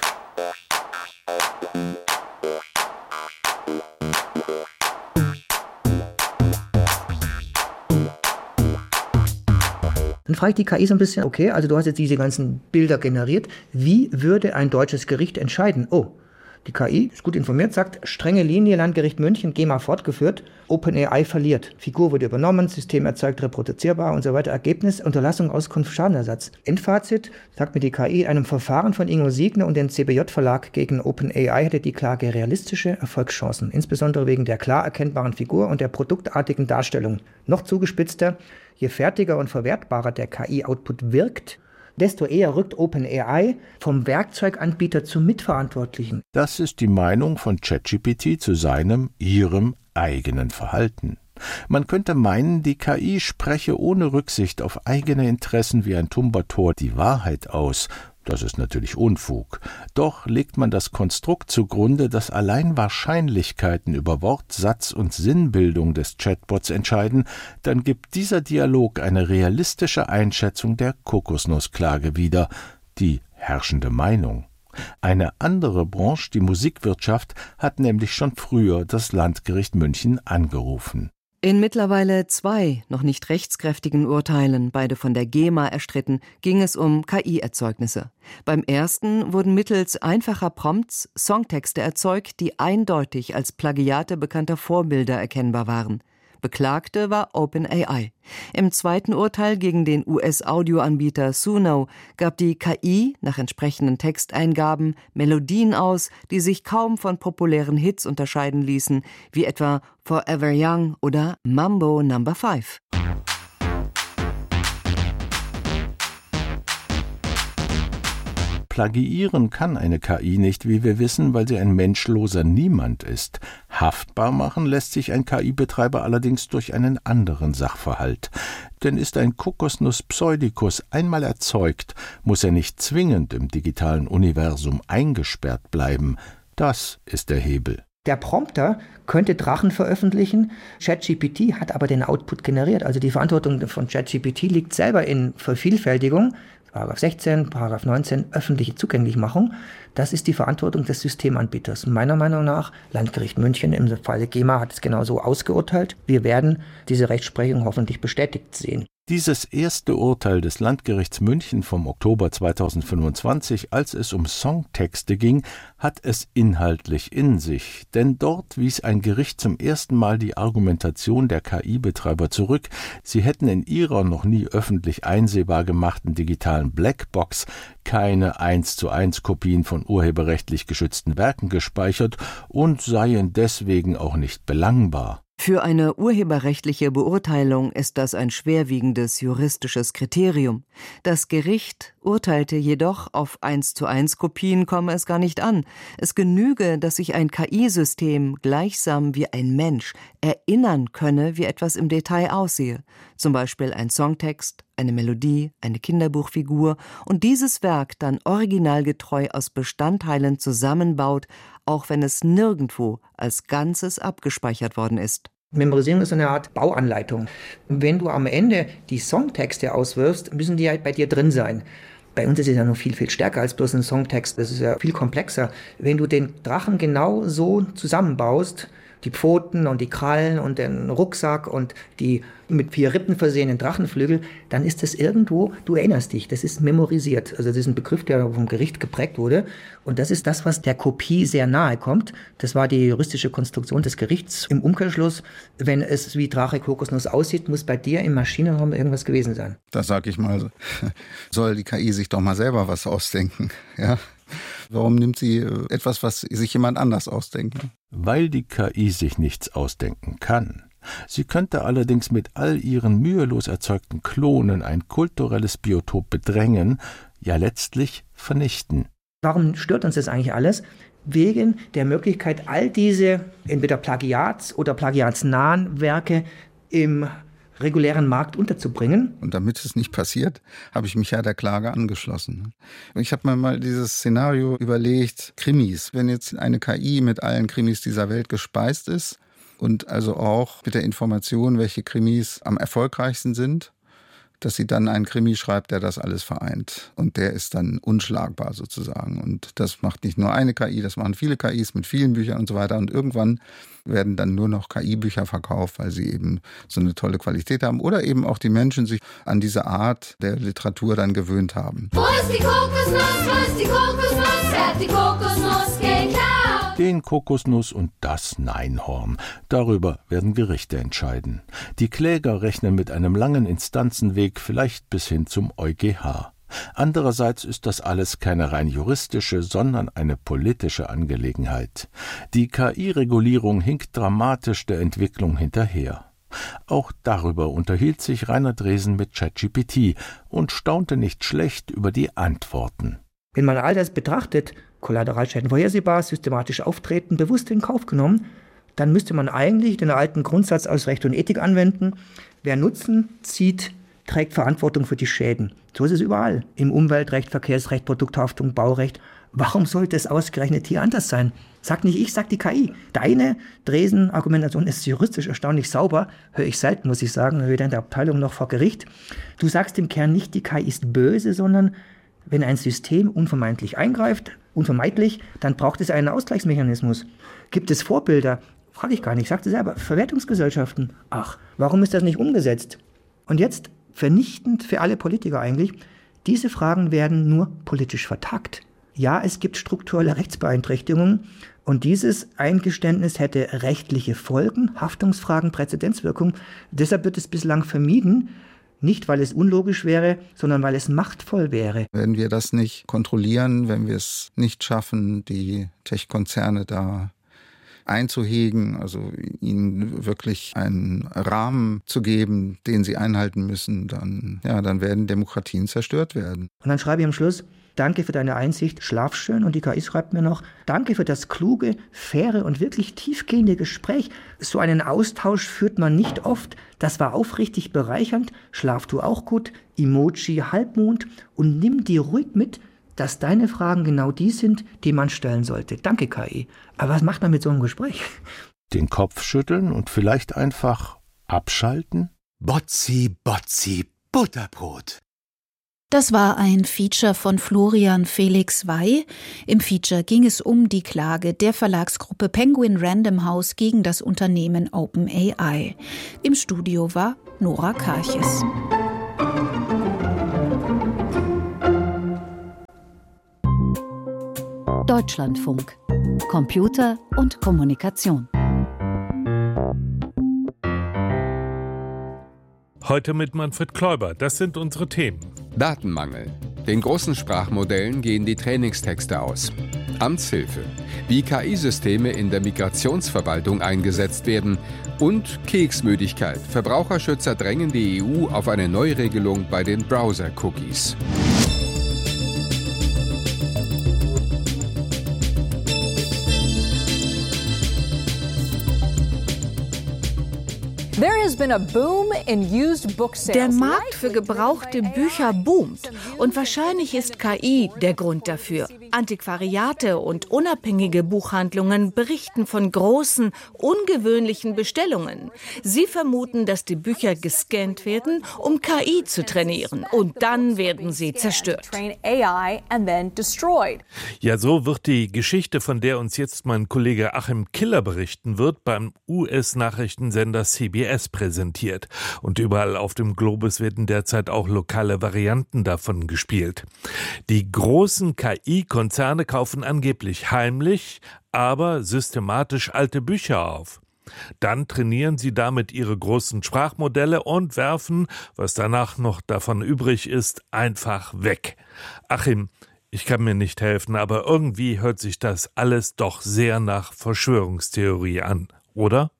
Dann frage ich die K I so ein bisschen: Okay, also du hast jetzt diese ganzen Bilder generiert. Wie würde ein deutsches Gericht entscheiden? Oh, die K I ist gut informiert, sagt: strenge Linie, Landgericht München, G E M A fortgeführt, OpenAI verliert. Figur wurde übernommen, System erzeugt reproduzierbar und so weiter. Ergebnis: Unterlassung, Auskunft, Schadenersatz. Endfazit, sagt mir die K I: in einem Verfahren von Ingo Siegner und dem C B J-Verlag gegen OpenAI hätte die Klage realistische Erfolgschancen, insbesondere wegen der klar erkennbaren Figur und der produktartigen Darstellung. Noch zugespitzter: je fertiger und verwertbarer der K I-Output wirkt, desto eher rückt OpenAI vom Werkzeuganbieter zum Mitverantwortlichen. Das ist die Meinung von ChatGPT zu seinem, ihrem eigenen Verhalten. Man könnte meinen, die K I spreche ohne Rücksicht auf eigene Interessen wie ein Tumbator die Wahrheit aus. Das ist natürlich Unfug. Doch legt man das Konstrukt zugrunde, dass allein Wahrscheinlichkeiten über Wort, Satz und Sinnbildung des Chatbots entscheiden, dann gibt dieser Dialog eine realistische Einschätzung der Kokosnussklage wieder, die herrschende Meinung. Eine andere Branche, die Musikwirtschaft, hat nämlich schon früher das Landgericht München angerufen. In mittlerweile zwei noch nicht rechtskräftigen Urteilen, beide von der GEMA erstritten, ging es um K I-Erzeugnisse. Beim ersten wurden mittels einfacher Prompts Songtexte erzeugt, die eindeutig als Plagiate bekannter Vorbilder erkennbar waren. Beklagte war OpenAI. Im zweiten Urteil gegen den U S-Audioanbieter Suno gab die K I nach entsprechenden Texteingaben Melodien aus, die sich kaum von populären Hits unterscheiden ließen, wie etwa Forever Young oder Mambo Number Five. Plagiieren kann eine K I nicht, wie wir wissen, weil sie ein menschloser Niemand ist. Haftbar machen lässt sich ein K I-Betreiber allerdings durch einen anderen Sachverhalt. Denn ist ein Kokosnuss pseudicus einmal erzeugt, muss er nicht zwingend im digitalen Universum eingesperrt bleiben. Das ist der Hebel. Der Prompter könnte Drachen veröffentlichen, ChatGPT hat aber den Output generiert. Also die Verantwortung von ChatGPT liegt selber in Vervielfältigung. Paragraph sechzehn, Paragraph neunzehn, öffentliche Zugänglichmachung. Das ist die Verantwortung des Systemanbieters. Meiner Meinung nach, Landgericht München im Fall GEMA hat es genauso ausgeurteilt. Wir werden diese Rechtsprechung hoffentlich bestätigt sehen. Dieses erste Urteil des Landgerichts München vom Oktober zweitausendfünfundzwanzig, als es um Songtexte ging, hat es inhaltlich in sich. Denn dort wies ein Gericht zum ersten Mal die Argumentation der K I-Betreiber zurück. Sie hätten in ihrer noch nie öffentlich einsehbar gemachten digitalen Blackbox keine eins zu eins Kopien von urheberrechtlich geschützten Werken gespeichert und seien deswegen auch nicht belangbar. Für eine urheberrechtliche Beurteilung ist das ein schwerwiegendes juristisches Kriterium. Das Gericht urteilte jedoch, auf eins zu eins Kopien komme es gar nicht an. Es genüge, dass sich ein K I-System gleichsam wie ein Mensch erinnern könne, wie etwas im Detail aussehe. Zum Beispiel ein Songtext, eine Melodie, eine Kinderbuchfigur und dieses Werk dann originalgetreu aus Bestandteilen zusammenbaut, auch wenn es nirgendwo als Ganzes abgespeichert worden ist. Memorisierung ist eine Art Bauanleitung. Wenn du am Ende die Songtexte auswirfst, müssen die ja bei dir drin sein. Bei uns ist es ja noch viel, viel stärker als bloß ein Songtext. Das ist ja viel komplexer. Wenn du den Drachen genau so zusammenbaust, die Pfoten und die Krallen und den Rucksack und die mit vier Rippen versehenen Drachenflügel, dann ist das irgendwo, du erinnerst dich, das ist memorisiert. Also das ist ein Begriff, der vom Gericht geprägt wurde. Und das ist das, was der Kopie sehr nahe kommt. Das war die juristische Konstruktion des Gerichts. Im Umkehrschluss, wenn es wie Drache Kokosnuss aussieht, muss bei dir im Maschinenraum irgendwas gewesen sein. Da sag ich mal, soll die K I sich doch mal selber was ausdenken, ja? Warum nimmt sie etwas, was sich jemand anders ausdenkt? Weil die K I sich nichts ausdenken kann. Sie könnte allerdings mit all ihren mühelos erzeugten Klonen ein kulturelles Biotop bedrängen, ja letztlich vernichten. Warum stört uns das eigentlich alles? Wegen der Möglichkeit, all diese entweder Plagiats- oder plagiatsnahen Werke im regulären Markt unterzubringen. Und damit es nicht passiert, habe ich mich ja der Klage angeschlossen. Ich habe mir mal dieses Szenario überlegt, Krimis. Wenn jetzt eine K I mit allen Krimis dieser Welt gespeist ist und also auch mit der Information, welche Krimis am erfolgreichsten sind, dass sie dann einen Krimi schreibt, der das alles vereint. Und der ist dann unschlagbar sozusagen. Und das macht nicht nur eine K I, das machen viele K Is mit vielen Büchern und so weiter. Und irgendwann werden dann nur noch K I-Bücher verkauft, weil sie eben so eine tolle Qualität haben. Oder eben auch die Menschen sich an diese Art der Literatur dann gewöhnt haben. Wo ist die Kokosnuss? Wo ist die Kokosnuss? Wer hat die Kokosnuss geklaut? Den Kokosnuss und das Neinhorn. Darüber werden Gerichte entscheiden. Die Kläger rechnen mit einem langen Instanzenweg, vielleicht bis hin zum EuGH. Andererseits ist das alles keine rein juristische, sondern eine politische Angelegenheit. Die K I-Regulierung hinkt dramatisch der Entwicklung hinterher. Auch darüber unterhielt sich Rainer Dresen mit ChatGPT und staunte nicht schlecht über die Antworten. Wenn man all das betrachtet, Kollateralschäden vorhersehbar, systematisch auftreten, bewusst in Kauf genommen, dann müsste man eigentlich den alten Grundsatz aus Recht und Ethik anwenden. Wer Nutzen zieht, trägt Verantwortung für die Schäden. So ist es überall. Im Umweltrecht, Verkehrsrecht, Produkthaftung, Baurecht. Warum sollte es ausgerechnet hier anders sein? Sag nicht ich, sag die K I. Deine Dresen-Argumentation ist juristisch erstaunlich sauber. Höre ich selten, muss ich sagen, weder in der Abteilung noch vor Gericht. Du sagst im Kern nicht, die K I ist böse, sondern wenn ein System unvermeidlich eingreift, unvermeidlich, dann braucht es einen Ausgleichsmechanismus. Gibt es Vorbilder? Frage ich gar nicht, sagte selber. Verwertungsgesellschaften. Ach, warum ist das nicht umgesetzt? Und jetzt, vernichtend für alle Politiker eigentlich, diese Fragen werden nur politisch vertagt. Ja, es gibt strukturelle Rechtsbeeinträchtigungen und dieses Eingeständnis hätte rechtliche Folgen, Haftungsfragen, Präzedenzwirkung. Deshalb wird es bislang vermieden, nicht weil es unlogisch wäre, sondern weil es machtvoll wäre. Wenn wir das nicht kontrollieren, wenn wir es nicht schaffen, die Tech-Konzerne da einzuhegen, also ihnen wirklich einen Rahmen zu geben, den sie einhalten müssen, dann, ja, dann werden Demokratien zerstört werden. Und dann schreibe ich am Schluss: Danke für deine Einsicht, schlaf schön. Und die K I schreibt mir noch: Danke für das kluge, faire und wirklich tiefgehende Gespräch. So einen Austausch führt man nicht oft. Das war aufrichtig bereichernd. Schlaf du auch gut. Emoji Halbmond. Und nimm dir ruhig mit, dass deine Fragen genau die sind, die man stellen sollte. Danke, K I. Aber was macht man mit so einem Gespräch? Den Kopf schütteln und vielleicht einfach abschalten? Botzi, Botzi, Butterbrot. Das war ein Feature von Florian Felix Wey. Im Feature ging es um die Klage der Verlagsgruppe Penguin Random House gegen das Unternehmen OpenAI. Im Studio war Nora Karches. Deutschlandfunk. Computer und Kommunikation. Heute mit Manfred Kläuber. Das sind unsere Themen. Datenmangel. Den großen Sprachmodellen gehen die Trainingstexte aus. Amtshilfe. Wie K I-Systeme in der Migrationsverwaltung eingesetzt werden. Und Keksmüdigkeit. Verbraucherschützer drängen die E U auf eine Neuregelung bei den Browser-Cookies. Der Markt für gebrauchte Bücher boomt und wahrscheinlich ist K I der Grund dafür. Antiquariate und unabhängige Buchhandlungen berichten von großen, ungewöhnlichen Bestellungen. Sie vermuten, dass die Bücher gescannt werden, um K I zu trainieren, und dann werden sie zerstört. Ja, so wird die Geschichte, von der uns jetzt mein Kollege Achim Killer berichten wird, beim U S-Nachrichtensender C B S präsentiert. Und überall auf dem Globus werden derzeit auch lokale Varianten davon gespielt. Die großen K I-Konzerne kaufen angeblich heimlich, aber systematisch alte Bücher auf. Dann trainieren sie damit ihre großen Sprachmodelle und werfen, was danach noch davon übrig ist, einfach weg. Achim, ich kann mir nicht helfen, aber irgendwie hört sich das alles doch sehr nach Verschwörungstheorie an, oder?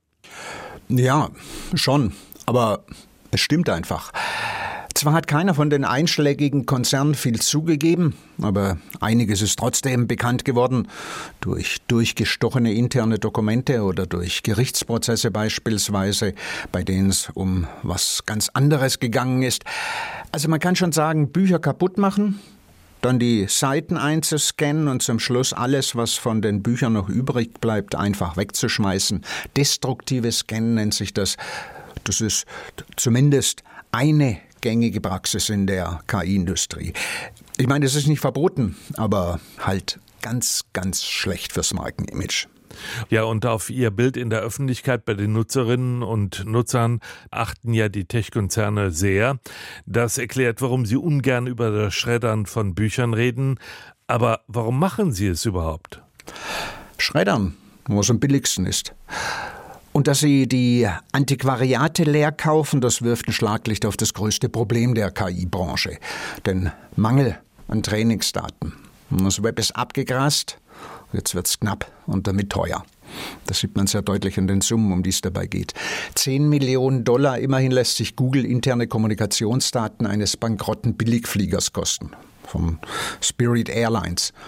Ja, schon. Aber es stimmt einfach. Zwar hat keiner von den einschlägigen Konzernen viel zugegeben, aber einiges ist trotzdem bekannt geworden. Durch durchgestochene interne Dokumente oder durch Gerichtsprozesse beispielsweise, bei denen es um was ganz anderes gegangen ist. Also man kann schon sagen, Bücher kaputt machen, dann die Seiten einzuscannen und zum Schluss alles, was von den Büchern noch übrig bleibt, einfach wegzuschmeißen. Destruktives Scannen nennt sich das. Das ist zumindest eine gängige Praxis in der K I-Industrie. Ich meine, es ist nicht verboten, aber halt ganz, ganz schlecht fürs Markenimage. Ja, und auf ihr Bild in der Öffentlichkeit bei den Nutzerinnen und Nutzern achten ja die Tech-Konzerne sehr. Das erklärt, warum sie ungern über das Schreddern von Büchern reden. Aber warum machen sie es überhaupt? Schreddern, wo es am billigsten ist. Und dass sie die Antiquariate leer kaufen, das wirft ein Schlaglicht auf das größte Problem der K I-Branche. Den Mangel an Trainingsdaten. Das Web ist abgegrast. Jetzt wird's knapp und damit teuer. Das sieht man sehr deutlich an den Summen, um die es dabei geht. Zehn Millionen Dollar, immerhin lässt sich Google interne Kommunikationsdaten eines bankrotten Billigfliegers kosten. Vom Spirit Airlines.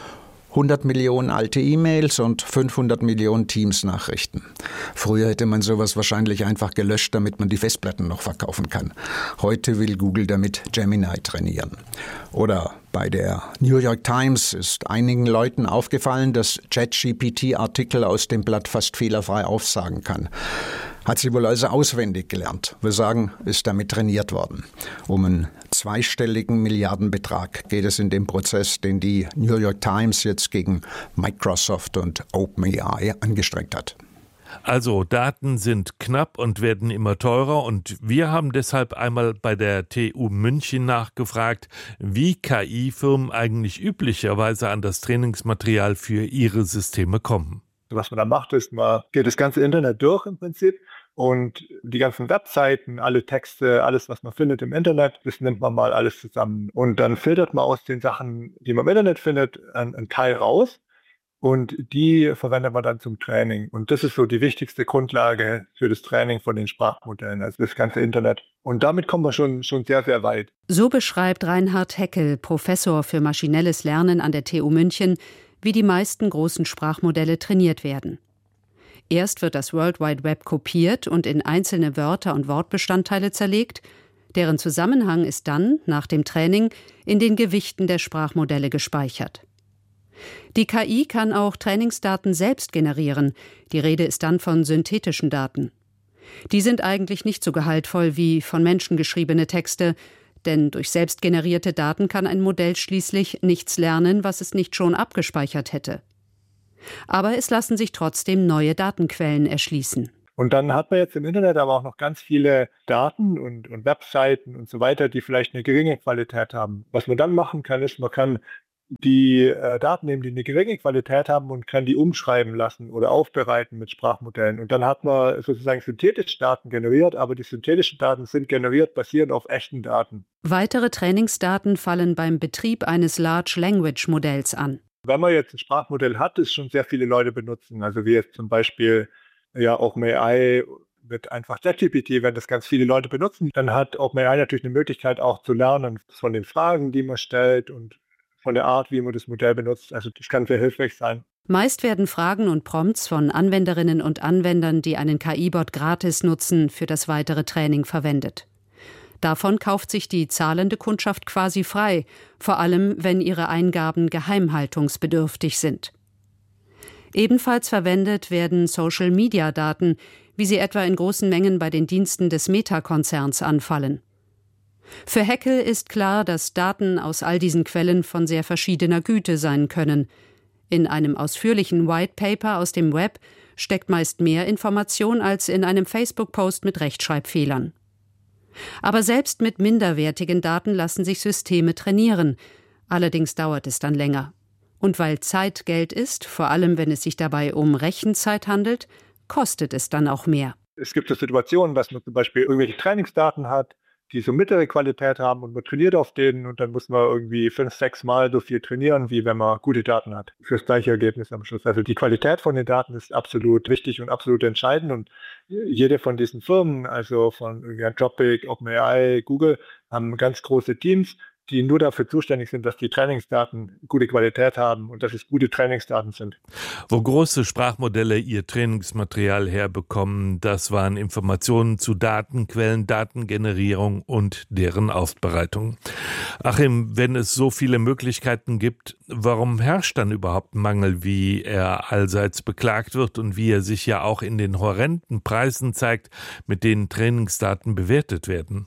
hundert Millionen alte E-Mails und fünfhundert Millionen Teams-Nachrichten. Früher hätte man sowas wahrscheinlich einfach gelöscht, damit man die Festplatten noch verkaufen kann. Heute will Google damit Gemini trainieren. Oder bei der New York Times ist einigen Leuten aufgefallen, dass ChatGPT Artikel aus dem Blatt fast fehlerfrei aufsagen kann. Hat sie wohl also auswendig gelernt. Wir sagen, ist damit trainiert worden. Um einen zweistelligen Milliardenbetrag geht es in dem Prozess, den die New York Times jetzt gegen Microsoft und OpenAI angestrengt hat. Also Daten sind knapp und werden immer teurer und wir haben deshalb einmal bei der T U München nachgefragt, wie K I-Firmen eigentlich üblicherweise an das Trainingsmaterial für ihre Systeme kommen. Was man da macht, ist, man geht das ganze Internet durch im Prinzip und die ganzen Webseiten, alle Texte, alles, was man findet im Internet, das nimmt man mal alles zusammen. Und dann filtert man aus den Sachen, die man im Internet findet, einen, einen Teil raus und die verwendet man dann zum Training. Und das ist so die wichtigste Grundlage für das Training von den Sprachmodellen, also das ganze Internet. Und damit kommen wir schon, schon sehr, sehr weit. So beschreibt Reinhard Heckel, Professor für maschinelles Lernen an der T U München, wie die meisten großen Sprachmodelle trainiert werden. Erst wird das World Wide Web kopiert und in einzelne Wörter und Wortbestandteile zerlegt, deren Zusammenhang ist dann, nach dem Training, in den Gewichten der Sprachmodelle gespeichert. Die K I kann auch Trainingsdaten selbst generieren, die Rede ist dann von synthetischen Daten. Die sind eigentlich nicht so gehaltvoll wie von Menschen geschriebene Texte, denn durch selbst generierte Daten kann ein Modell schließlich nichts lernen, was es nicht schon abgespeichert hätte. Aber es lassen sich trotzdem neue Datenquellen erschließen. Und dann hat man jetzt im Internet aber auch noch ganz viele Daten und, und Webseiten und so weiter, die vielleicht eine geringe Qualität haben. Was man dann machen kann, ist, man kann die äh, Daten nehmen, die eine geringe Qualität haben und kann die umschreiben lassen oder aufbereiten mit Sprachmodellen. Und dann hat man sozusagen synthetische Daten generiert, aber die synthetischen Daten sind generiert basierend auf echten Daten. Weitere Trainingsdaten fallen beim Betrieb eines Large Language Modells an. Wenn man jetzt ein Sprachmodell hat, das schon sehr viele Leute benutzen, also wie jetzt zum Beispiel ja OpenAI mit einfach ChatGPT, wenn das ganz viele Leute benutzen, dann hat OpenAI natürlich eine Möglichkeit auch zu lernen von den Fragen, die man stellt und von der Art, wie man das Modell benutzt. Also das kann sehr hilfreich sein. Meist werden Fragen und Prompts von Anwenderinnen und Anwendern, die einen K I-Bot gratis nutzen, für das weitere Training verwendet. Davon kauft sich die zahlende Kundschaft quasi frei, vor allem wenn ihre Eingaben geheimhaltungsbedürftig sind. Ebenfalls verwendet werden Social-Media-Daten, wie sie etwa in großen Mengen bei den Diensten des Meta-Konzerns anfallen. Für Heckel ist klar, dass Daten aus all diesen Quellen von sehr verschiedener Güte sein können. In einem ausführlichen White Paper aus dem Web steckt meist mehr Information als in einem Facebook-Post mit Rechtschreibfehlern. Aber selbst mit minderwertigen Daten lassen sich Systeme trainieren. Allerdings dauert es dann länger. Und weil Zeit Geld ist, vor allem wenn es sich dabei um Rechenzeit handelt, kostet es dann auch mehr. Es gibt so Situationen, dass man zum Beispiel irgendwelche Trainingsdaten hat, die so mittlere Qualität haben und man trainiert auf denen und dann muss man irgendwie fünf, sechs Mal so viel trainieren, wie wenn man gute Daten hat. Für das gleiche Ergebnis am Schluss. Also die Qualität von den Daten ist absolut wichtig und absolut entscheidend und jede von diesen Firmen, also von Anthropic, OpenAI, Google, haben ganz große Teams, die nur dafür zuständig sind, dass die Trainingsdaten gute Qualität haben und dass es gute Trainingsdaten sind. Wo große Sprachmodelle ihr Trainingsmaterial herbekommen, das waren Informationen zu Datenquellen, Datengenerierung und deren Aufbereitung. Achim, wenn es so viele Möglichkeiten gibt, warum herrscht dann überhaupt Mangel, wie er allseits beklagt wird und wie er sich ja auch in den horrenden Preisen zeigt, mit denen Trainingsdaten bewertet werden?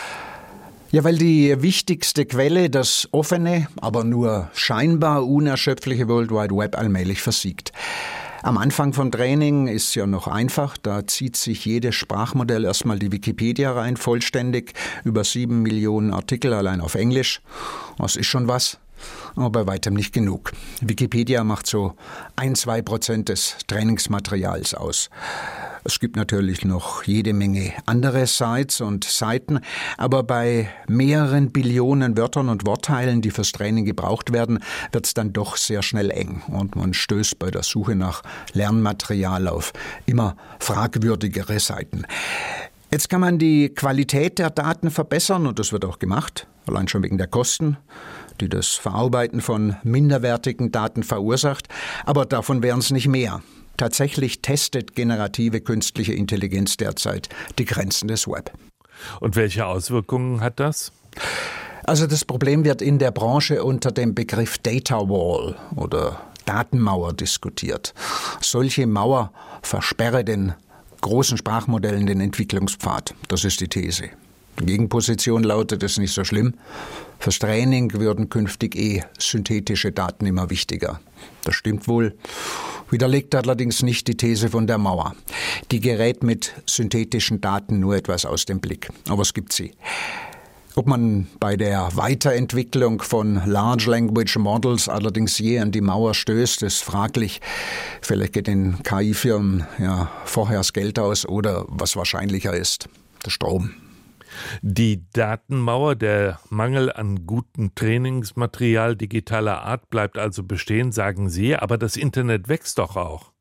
Ja, weil die wichtigste Quelle, das offene, aber nur scheinbar unerschöpfliche World Wide Web allmählich versiegt. Am Anfang von Training ist ja noch einfach, da zieht sich jedes Sprachmodell erstmal die Wikipedia rein, vollständig, über sieben Millionen Artikel allein auf Englisch. Das ist schon was, aber bei weitem nicht genug. Wikipedia macht so ein, zwei Prozent des Trainingsmaterials aus. Es gibt natürlich noch jede Menge andere Sites und Seiten, aber bei mehreren Billionen Wörtern und Wortteilen, die fürs Training gebraucht werden, wird es dann doch sehr schnell eng und man stößt bei der Suche nach Lernmaterial auf immer fragwürdigere Seiten. Jetzt kann man die Qualität der Daten verbessern und das wird auch gemacht, allein schon wegen der Kosten, die das Verarbeiten von minderwertigen Daten verursacht. Aber davon wären es nicht mehr. Tatsächlich testet generative künstliche Intelligenz derzeit die Grenzen des Web. Und welche Auswirkungen hat das? Also das Problem wird in der Branche unter dem Begriff Data Wall oder Datenmauer diskutiert. Solche Mauer versperre den großen Sprachmodellen den Entwicklungspfad. Das ist die These. Die Gegenposition lautet, es ist nicht so schlimm. Fürs Training würden künftig eh synthetische Daten immer wichtiger. Das stimmt wohl. Widerlegt allerdings nicht die These von der Mauer. Die gerät mit synthetischen Daten nur etwas aus dem Blick. Aber es gibt sie. Ob man bei der Weiterentwicklung von Large Language Models allerdings je an die Mauer stößt, ist fraglich. Vielleicht geht den K I-Firmen ja vorher das Geld aus oder, was wahrscheinlicher ist, der Strom. Die Datenmauer, der Mangel an gutem Trainingsmaterial digitaler Art bleibt also bestehen, sagen Sie, aber das Internet wächst doch auch.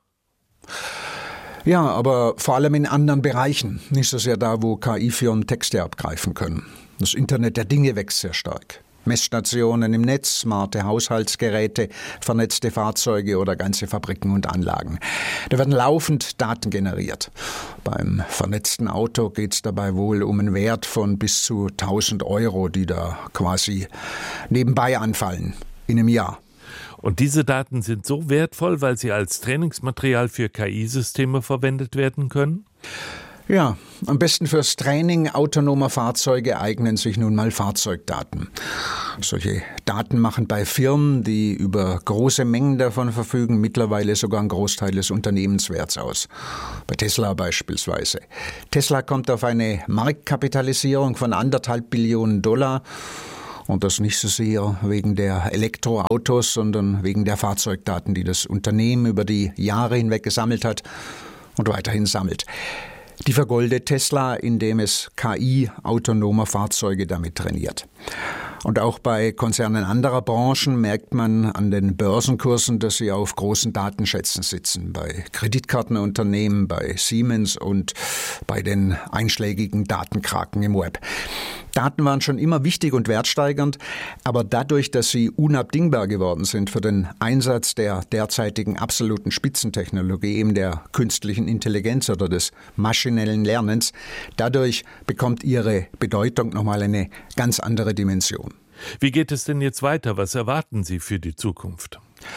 Ja, aber vor allem in anderen Bereichen, nicht so sehr da, wo K I-Firmen Texte abgreifen können. Das Internet der Dinge wächst sehr stark. Messstationen im Netz, smarte Haushaltsgeräte, vernetzte Fahrzeuge oder ganze Fabriken und Anlagen. Da werden laufend Daten generiert. Beim vernetzten Auto geht es dabei wohl um einen Wert von bis zu tausend Euro, die da quasi nebenbei anfallen in einem Jahr. Und diese Daten sind so wertvoll, weil sie als Trainingsmaterial für K I-Systeme verwendet werden können? Ja, am besten fürs Training autonomer Fahrzeuge eignen sich nun mal Fahrzeugdaten. Solche Daten machen bei Firmen, die über große Mengen davon verfügen, mittlerweile sogar einen Großteil des Unternehmenswerts aus. Bei Tesla beispielsweise. Tesla kommt auf eine Marktkapitalisierung von anderthalb Billionen Dollar. Und das nicht so sehr wegen der Elektroautos, sondern wegen der Fahrzeugdaten, die das Unternehmen über die Jahre hinweg gesammelt hat und weiterhin sammelt. Die vergoldet Tesla, indem es K I-autonomer Fahrzeuge damit trainiert. Und auch bei Konzernen anderer Branchen merkt man an den Börsenkursen, dass sie auf großen Datenschätzen sitzen. Bei Kreditkartenunternehmen, bei Siemens und bei den einschlägigen Datenkraken im Web. Daten waren schon immer wichtig und wertsteigernd, aber dadurch, dass sie unabdingbar geworden sind für den Einsatz der derzeitigen absoluten Spitzentechnologie, eben der künstlichen Intelligenz oder des maschinellen Lernens, dadurch bekommt ihre Bedeutung nochmal eine ganz andere Dimension. Wie geht es denn jetzt weiter? Was erwarten Sie für die Zukunft?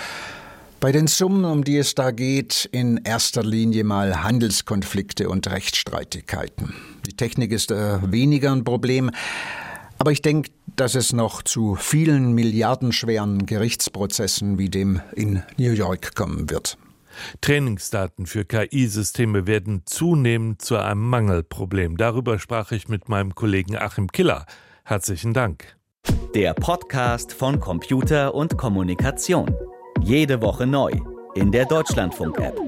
Bei den Summen, um die es da geht, in erster Linie mal Handelskonflikte und Rechtsstreitigkeiten. Die Technik ist äh, weniger ein Problem, aber ich denke, dass es noch zu vielen milliardenschweren Gerichtsprozessen wie dem in New York kommen wird. Trainingsdaten für K I-Systeme werden zunehmend zu einem Mangelproblem. Darüber sprach ich mit meinem Kollegen Achim Killer. Herzlichen Dank. Der Podcast von Computer und Kommunikation. Jede Woche neu in der Deutschlandfunk-App.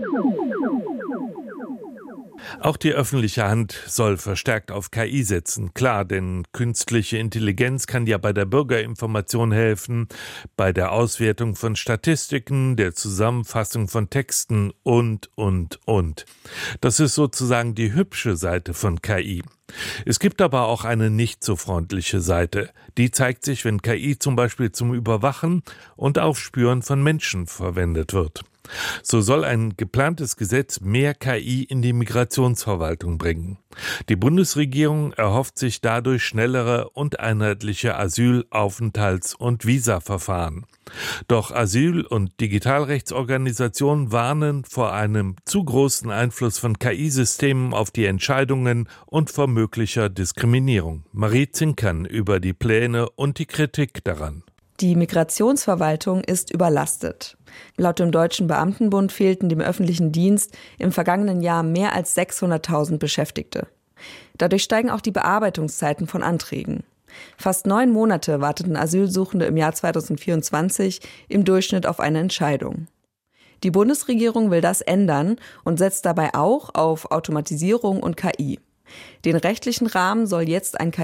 Auch die öffentliche Hand soll verstärkt auf K I setzen. Klar, denn künstliche Intelligenz kann ja bei der Bürgerinformation helfen, bei der Auswertung von Statistiken, der Zusammenfassung von Texten und, und, und. Das ist sozusagen die hübsche Seite von K I. Es gibt aber auch eine nicht so freundliche Seite. Die zeigt sich, wenn K I zum Beispiel zum Überwachen und Aufspüren von Menschen verwendet wird. So soll ein geplantes Gesetz mehr K I in die Migrationsverwaltung bringen. Die Bundesregierung erhofft sich dadurch schnellere und einheitliche Asyl-, Aufenthalts- und Visaverfahren. Doch Asyl- und Digitalrechtsorganisationen warnen vor einem zu großen Einfluss von K I-Systemen auf die Entscheidungen und vor möglicher Diskriminierung. Marie Zinkern über die Pläne und die Kritik daran. Die Migrationsverwaltung ist überlastet. Laut dem Deutschen Beamtenbund fehlten dem öffentlichen Dienst im vergangenen Jahr mehr als sechshunderttausend Beschäftigte. Dadurch steigen auch die Bearbeitungszeiten von Anträgen. Fast neun Monate warteten Asylsuchende im Jahr zweitausendvierundzwanzig im Durchschnitt auf eine Entscheidung. Die Bundesregierung will das ändern und setzt dabei auch auf Automatisierung und K I. Den rechtlichen Rahmen soll jetzt ein K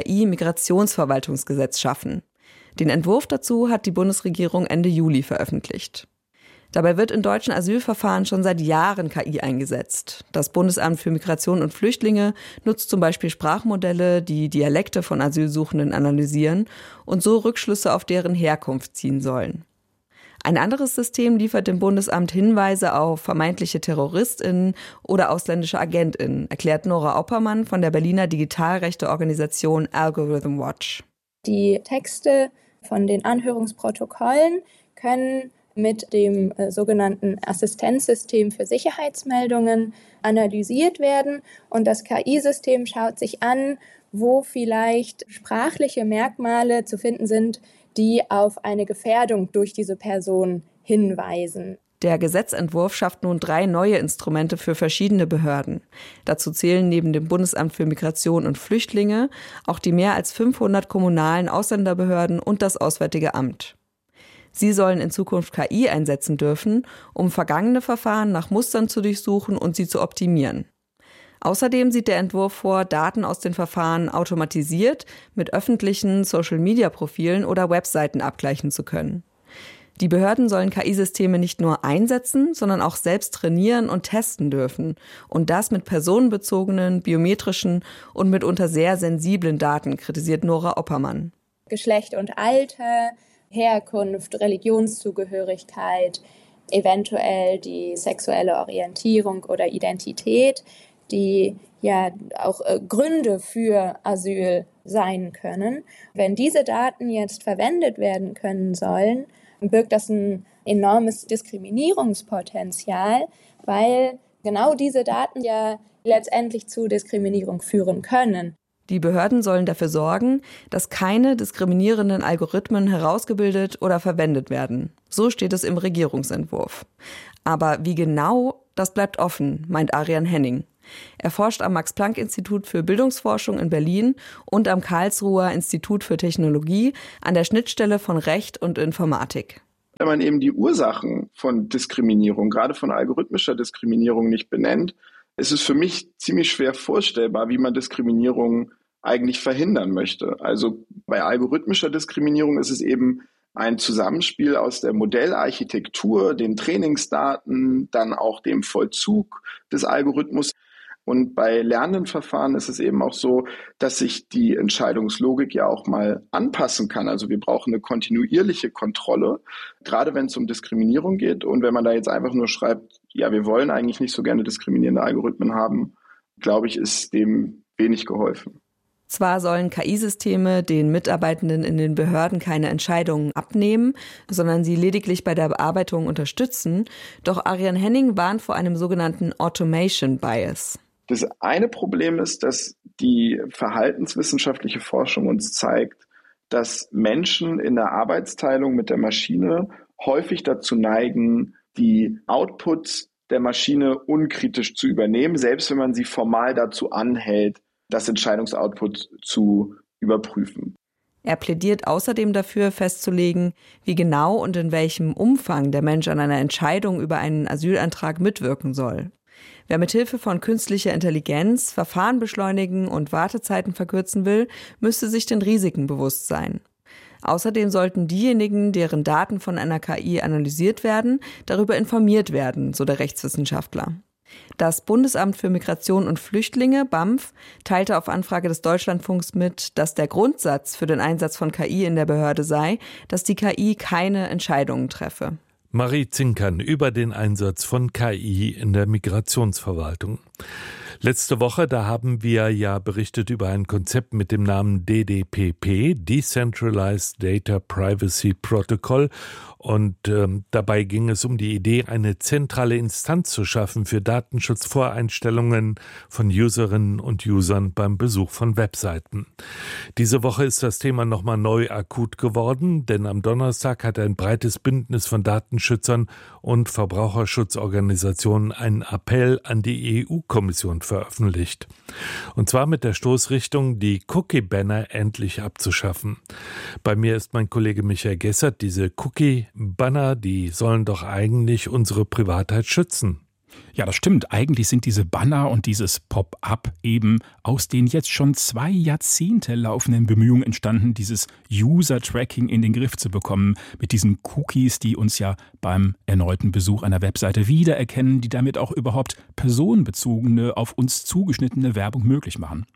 I-Migrationsverwaltungsgesetz schaffen. Den Entwurf dazu hat die Bundesregierung Ende Juli veröffentlicht. Dabei wird in deutschen Asylverfahren schon seit Jahren K I eingesetzt. Das Bundesamt für Migration und Flüchtlinge nutzt zum Beispiel Sprachmodelle, die Dialekte von Asylsuchenden analysieren und so Rückschlüsse auf deren Herkunft ziehen sollen. Ein anderes System liefert dem Bundesamt Hinweise auf vermeintliche TerroristInnen oder ausländische AgentInnen, erklärt Nora Oppermann von der Berliner Digitalrechte-Organisation Algorithm Watch. Die Texte von den Anhörungsprotokollen können mit dem äh, sogenannten Assistenzsystem für Sicherheitsmeldungen analysiert werden. Und das K I-System schaut sich an, wo vielleicht sprachliche Merkmale zu finden sind, die auf eine Gefährdung durch diese Person hinweisen. Der Gesetzentwurf schafft nun drei neue Instrumente für verschiedene Behörden. Dazu zählen neben dem Bundesamt für Migration und Flüchtlinge auch die mehr als fünfhundert kommunalen Ausländerbehörden und das Auswärtige Amt. Sie sollen in Zukunft K I einsetzen dürfen, um vergangene Verfahren nach Mustern zu durchsuchen und sie zu optimieren. Außerdem sieht der Entwurf vor, Daten aus den Verfahren automatisiert mit öffentlichen Social-Media-Profilen oder Webseiten abgleichen zu können. Die Behörden sollen K I-Systeme nicht nur einsetzen, sondern auch selbst trainieren und testen dürfen. Und das mit personenbezogenen, biometrischen und mitunter sehr sensiblen Daten, kritisiert Nora Oppermann. Geschlecht und Alter, Herkunft, Religionszugehörigkeit, eventuell die sexuelle Orientierung oder Identität, die ja auch äh, Gründe für Asyl sein können. Wenn diese Daten jetzt verwendet werden können sollen, birgt das ein enormes Diskriminierungspotenzial, weil genau diese Daten ja letztendlich zu Diskriminierung führen können. Die Behörden sollen dafür sorgen, dass keine diskriminierenden Algorithmen herausgebildet oder verwendet werden. So steht es im Regierungsentwurf. Aber wie genau, das bleibt offen, meint Arian Henning. Er forscht am Max-Planck-Institut für Bildungsforschung in Berlin und am Karlsruher Institut für Technologie an der Schnittstelle von Recht und Informatik. Wenn man eben die Ursachen von Diskriminierung, gerade von algorithmischer Diskriminierung, nicht benennt, ist es für mich ziemlich schwer vorstellbar, wie man Diskriminierung eigentlich verhindern möchte. Also bei algorithmischer Diskriminierung ist es eben ein Zusammenspiel aus der Modellarchitektur, den Trainingsdaten, dann auch dem Vollzug des Algorithmus. Und bei lernenden Verfahren ist es eben auch so, dass sich die Entscheidungslogik ja auch mal anpassen kann. Also wir brauchen eine kontinuierliche Kontrolle, gerade wenn es um Diskriminierung geht. Und wenn man da jetzt einfach nur schreibt, ja, wir wollen eigentlich nicht so gerne diskriminierende Algorithmen haben, glaube ich, ist dem wenig geholfen. Zwar sollen K I-Systeme den Mitarbeitenden in den Behörden keine Entscheidungen abnehmen, sondern sie lediglich bei der Bearbeitung unterstützen. Doch Arian Henning warnt vor einem sogenannten Automation Bias. Das eine Problem ist, dass die verhaltenswissenschaftliche Forschung uns zeigt, dass Menschen in der Arbeitsteilung mit der Maschine häufig dazu neigen, die Outputs der Maschine unkritisch zu übernehmen, selbst wenn man sie formal dazu anhält, das Entscheidungsoutput zu überprüfen. Er plädiert außerdem dafür, festzulegen, wie genau und in welchem Umfang der Mensch an einer Entscheidung über einen Asylantrag mitwirken soll. Wer mit Hilfe von künstlicher Intelligenz Verfahren beschleunigen und Wartezeiten verkürzen will, müsste sich den Risiken bewusst sein. Außerdem sollten diejenigen, deren Daten von einer K I analysiert werden, darüber informiert werden, so der Rechtswissenschaftler. Das Bundesamt für Migration und Flüchtlinge, B A M F, teilte auf Anfrage des Deutschlandfunks mit, dass der Grundsatz für den Einsatz von K I in der Behörde sei, dass die K I keine Entscheidungen treffe. Marie Zinkern über den Einsatz von K I in der Migrationsverwaltung. Letzte Woche, da haben wir ja berichtet über ein Konzept mit dem Namen D D P P, Decentralized Data Privacy Protocol. Und ähm, dabei ging es um die Idee, eine zentrale Instanz zu schaffen für Datenschutzvoreinstellungen von Userinnen und Usern beim Besuch von Webseiten. Diese Woche ist das Thema nochmal neu akut geworden, denn am Donnerstag hat ein breites Bündnis von Datenschützern und Verbraucherschutzorganisationen einen Appell an die E U-Kommission veröffentlicht. Und zwar mit der Stoßrichtung, die Cookie-Banner endlich abzuschaffen. Bei mir ist mein Kollege Michael Gessert. Diese Cookie-Banner, die sollen doch eigentlich unsere Privatheit schützen. Ja, das stimmt. Eigentlich sind diese Banner und dieses Pop-up eben aus den jetzt schon zwei Jahrzehnte laufenden Bemühungen entstanden, dieses User-Tracking in den Griff zu bekommen, mit diesen Cookies, die uns ja beim erneuten Besuch einer Webseite wiedererkennen, die damit auch überhaupt personenbezogene, auf uns zugeschnittene Werbung möglich machen.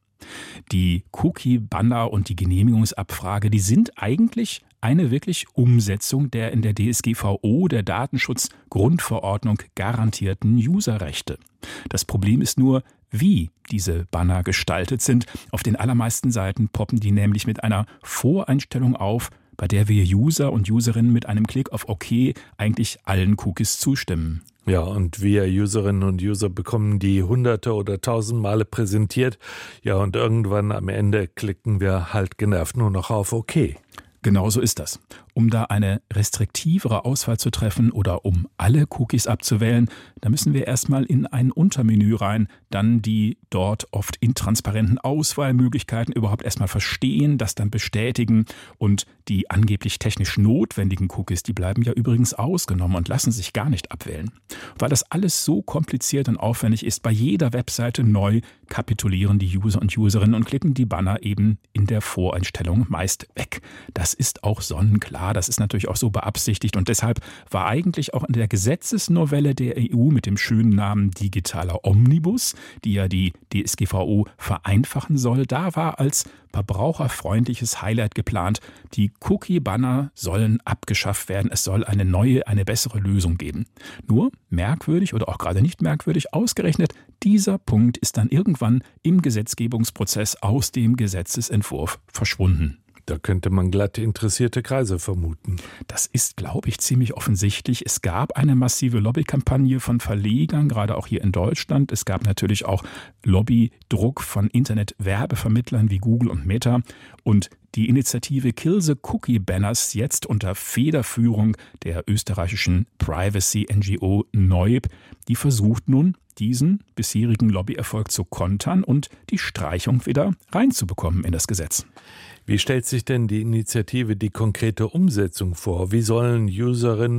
Die Cookie-Banner und die Genehmigungsabfrage, die sind eigentlich eine wirklich Umsetzung der in der D S G V O, der Datenschutzgrundverordnung, garantierten Userrechte. Das Problem ist nur, wie diese Banner gestaltet sind. Auf den allermeisten Seiten poppen die nämlich mit einer Voreinstellung auf, bei der wir User und Userinnen mit einem Klick auf OK eigentlich allen Cookies zustimmen. Ja, und wir Userinnen und User bekommen die hunderte oder tausend Male präsentiert. Ja, und irgendwann am Ende klicken wir halt genervt nur noch auf OK. Genau so ist das. Um da eine restriktivere Auswahl zu treffen oder um alle Cookies abzuwählen, da müssen wir erstmal in ein Untermenü rein, dann die dort oft intransparenten Auswahlmöglichkeiten überhaupt erstmal verstehen, das dann bestätigen und die angeblich technisch notwendigen Cookies, die bleiben ja übrigens ausgenommen und lassen sich gar nicht abwählen. Weil das alles so kompliziert und aufwendig ist, bei jeder Webseite neu kapitulieren die User und Userinnen und klicken die Banner eben in der Voreinstellung meist weg. Das ist auch sonnenklar. Das ist natürlich auch so beabsichtigt und deshalb war eigentlich auch in der Gesetzesnovelle der E U mit dem schönen Namen Digitaler Omnibus, die ja die D S G V O vereinfachen soll, da war als verbraucherfreundliches Highlight geplant, die Cookie-Banner sollen abgeschafft werden, es soll eine neue, eine bessere Lösung geben. Nur merkwürdig oder auch gerade nicht merkwürdig, ausgerechnet dieser Punkt ist dann irgendwann im Gesetzgebungsprozess aus dem Gesetzesentwurf verschwunden. Da könnte man glatt interessierte Kreise vermuten. Das ist, glaube ich, ziemlich offensichtlich. Es gab eine massive Lobbykampagne von Verlegern, gerade auch hier in Deutschland. Es gab natürlich auch Lobbydruck von Internetwerbevermittlern wie Google und Meta. Und die Initiative Kill the Cookie Banners, jetzt unter Federführung der österreichischen Privacy-N G O Neub, die versucht nun, diesen bisherigen Lobbyerfolg zu kontern und die Streichung wieder reinzubekommen in das Gesetz. Wie stellt sich denn die Initiative die konkrete Umsetzung vor? Wie sollen Userinnen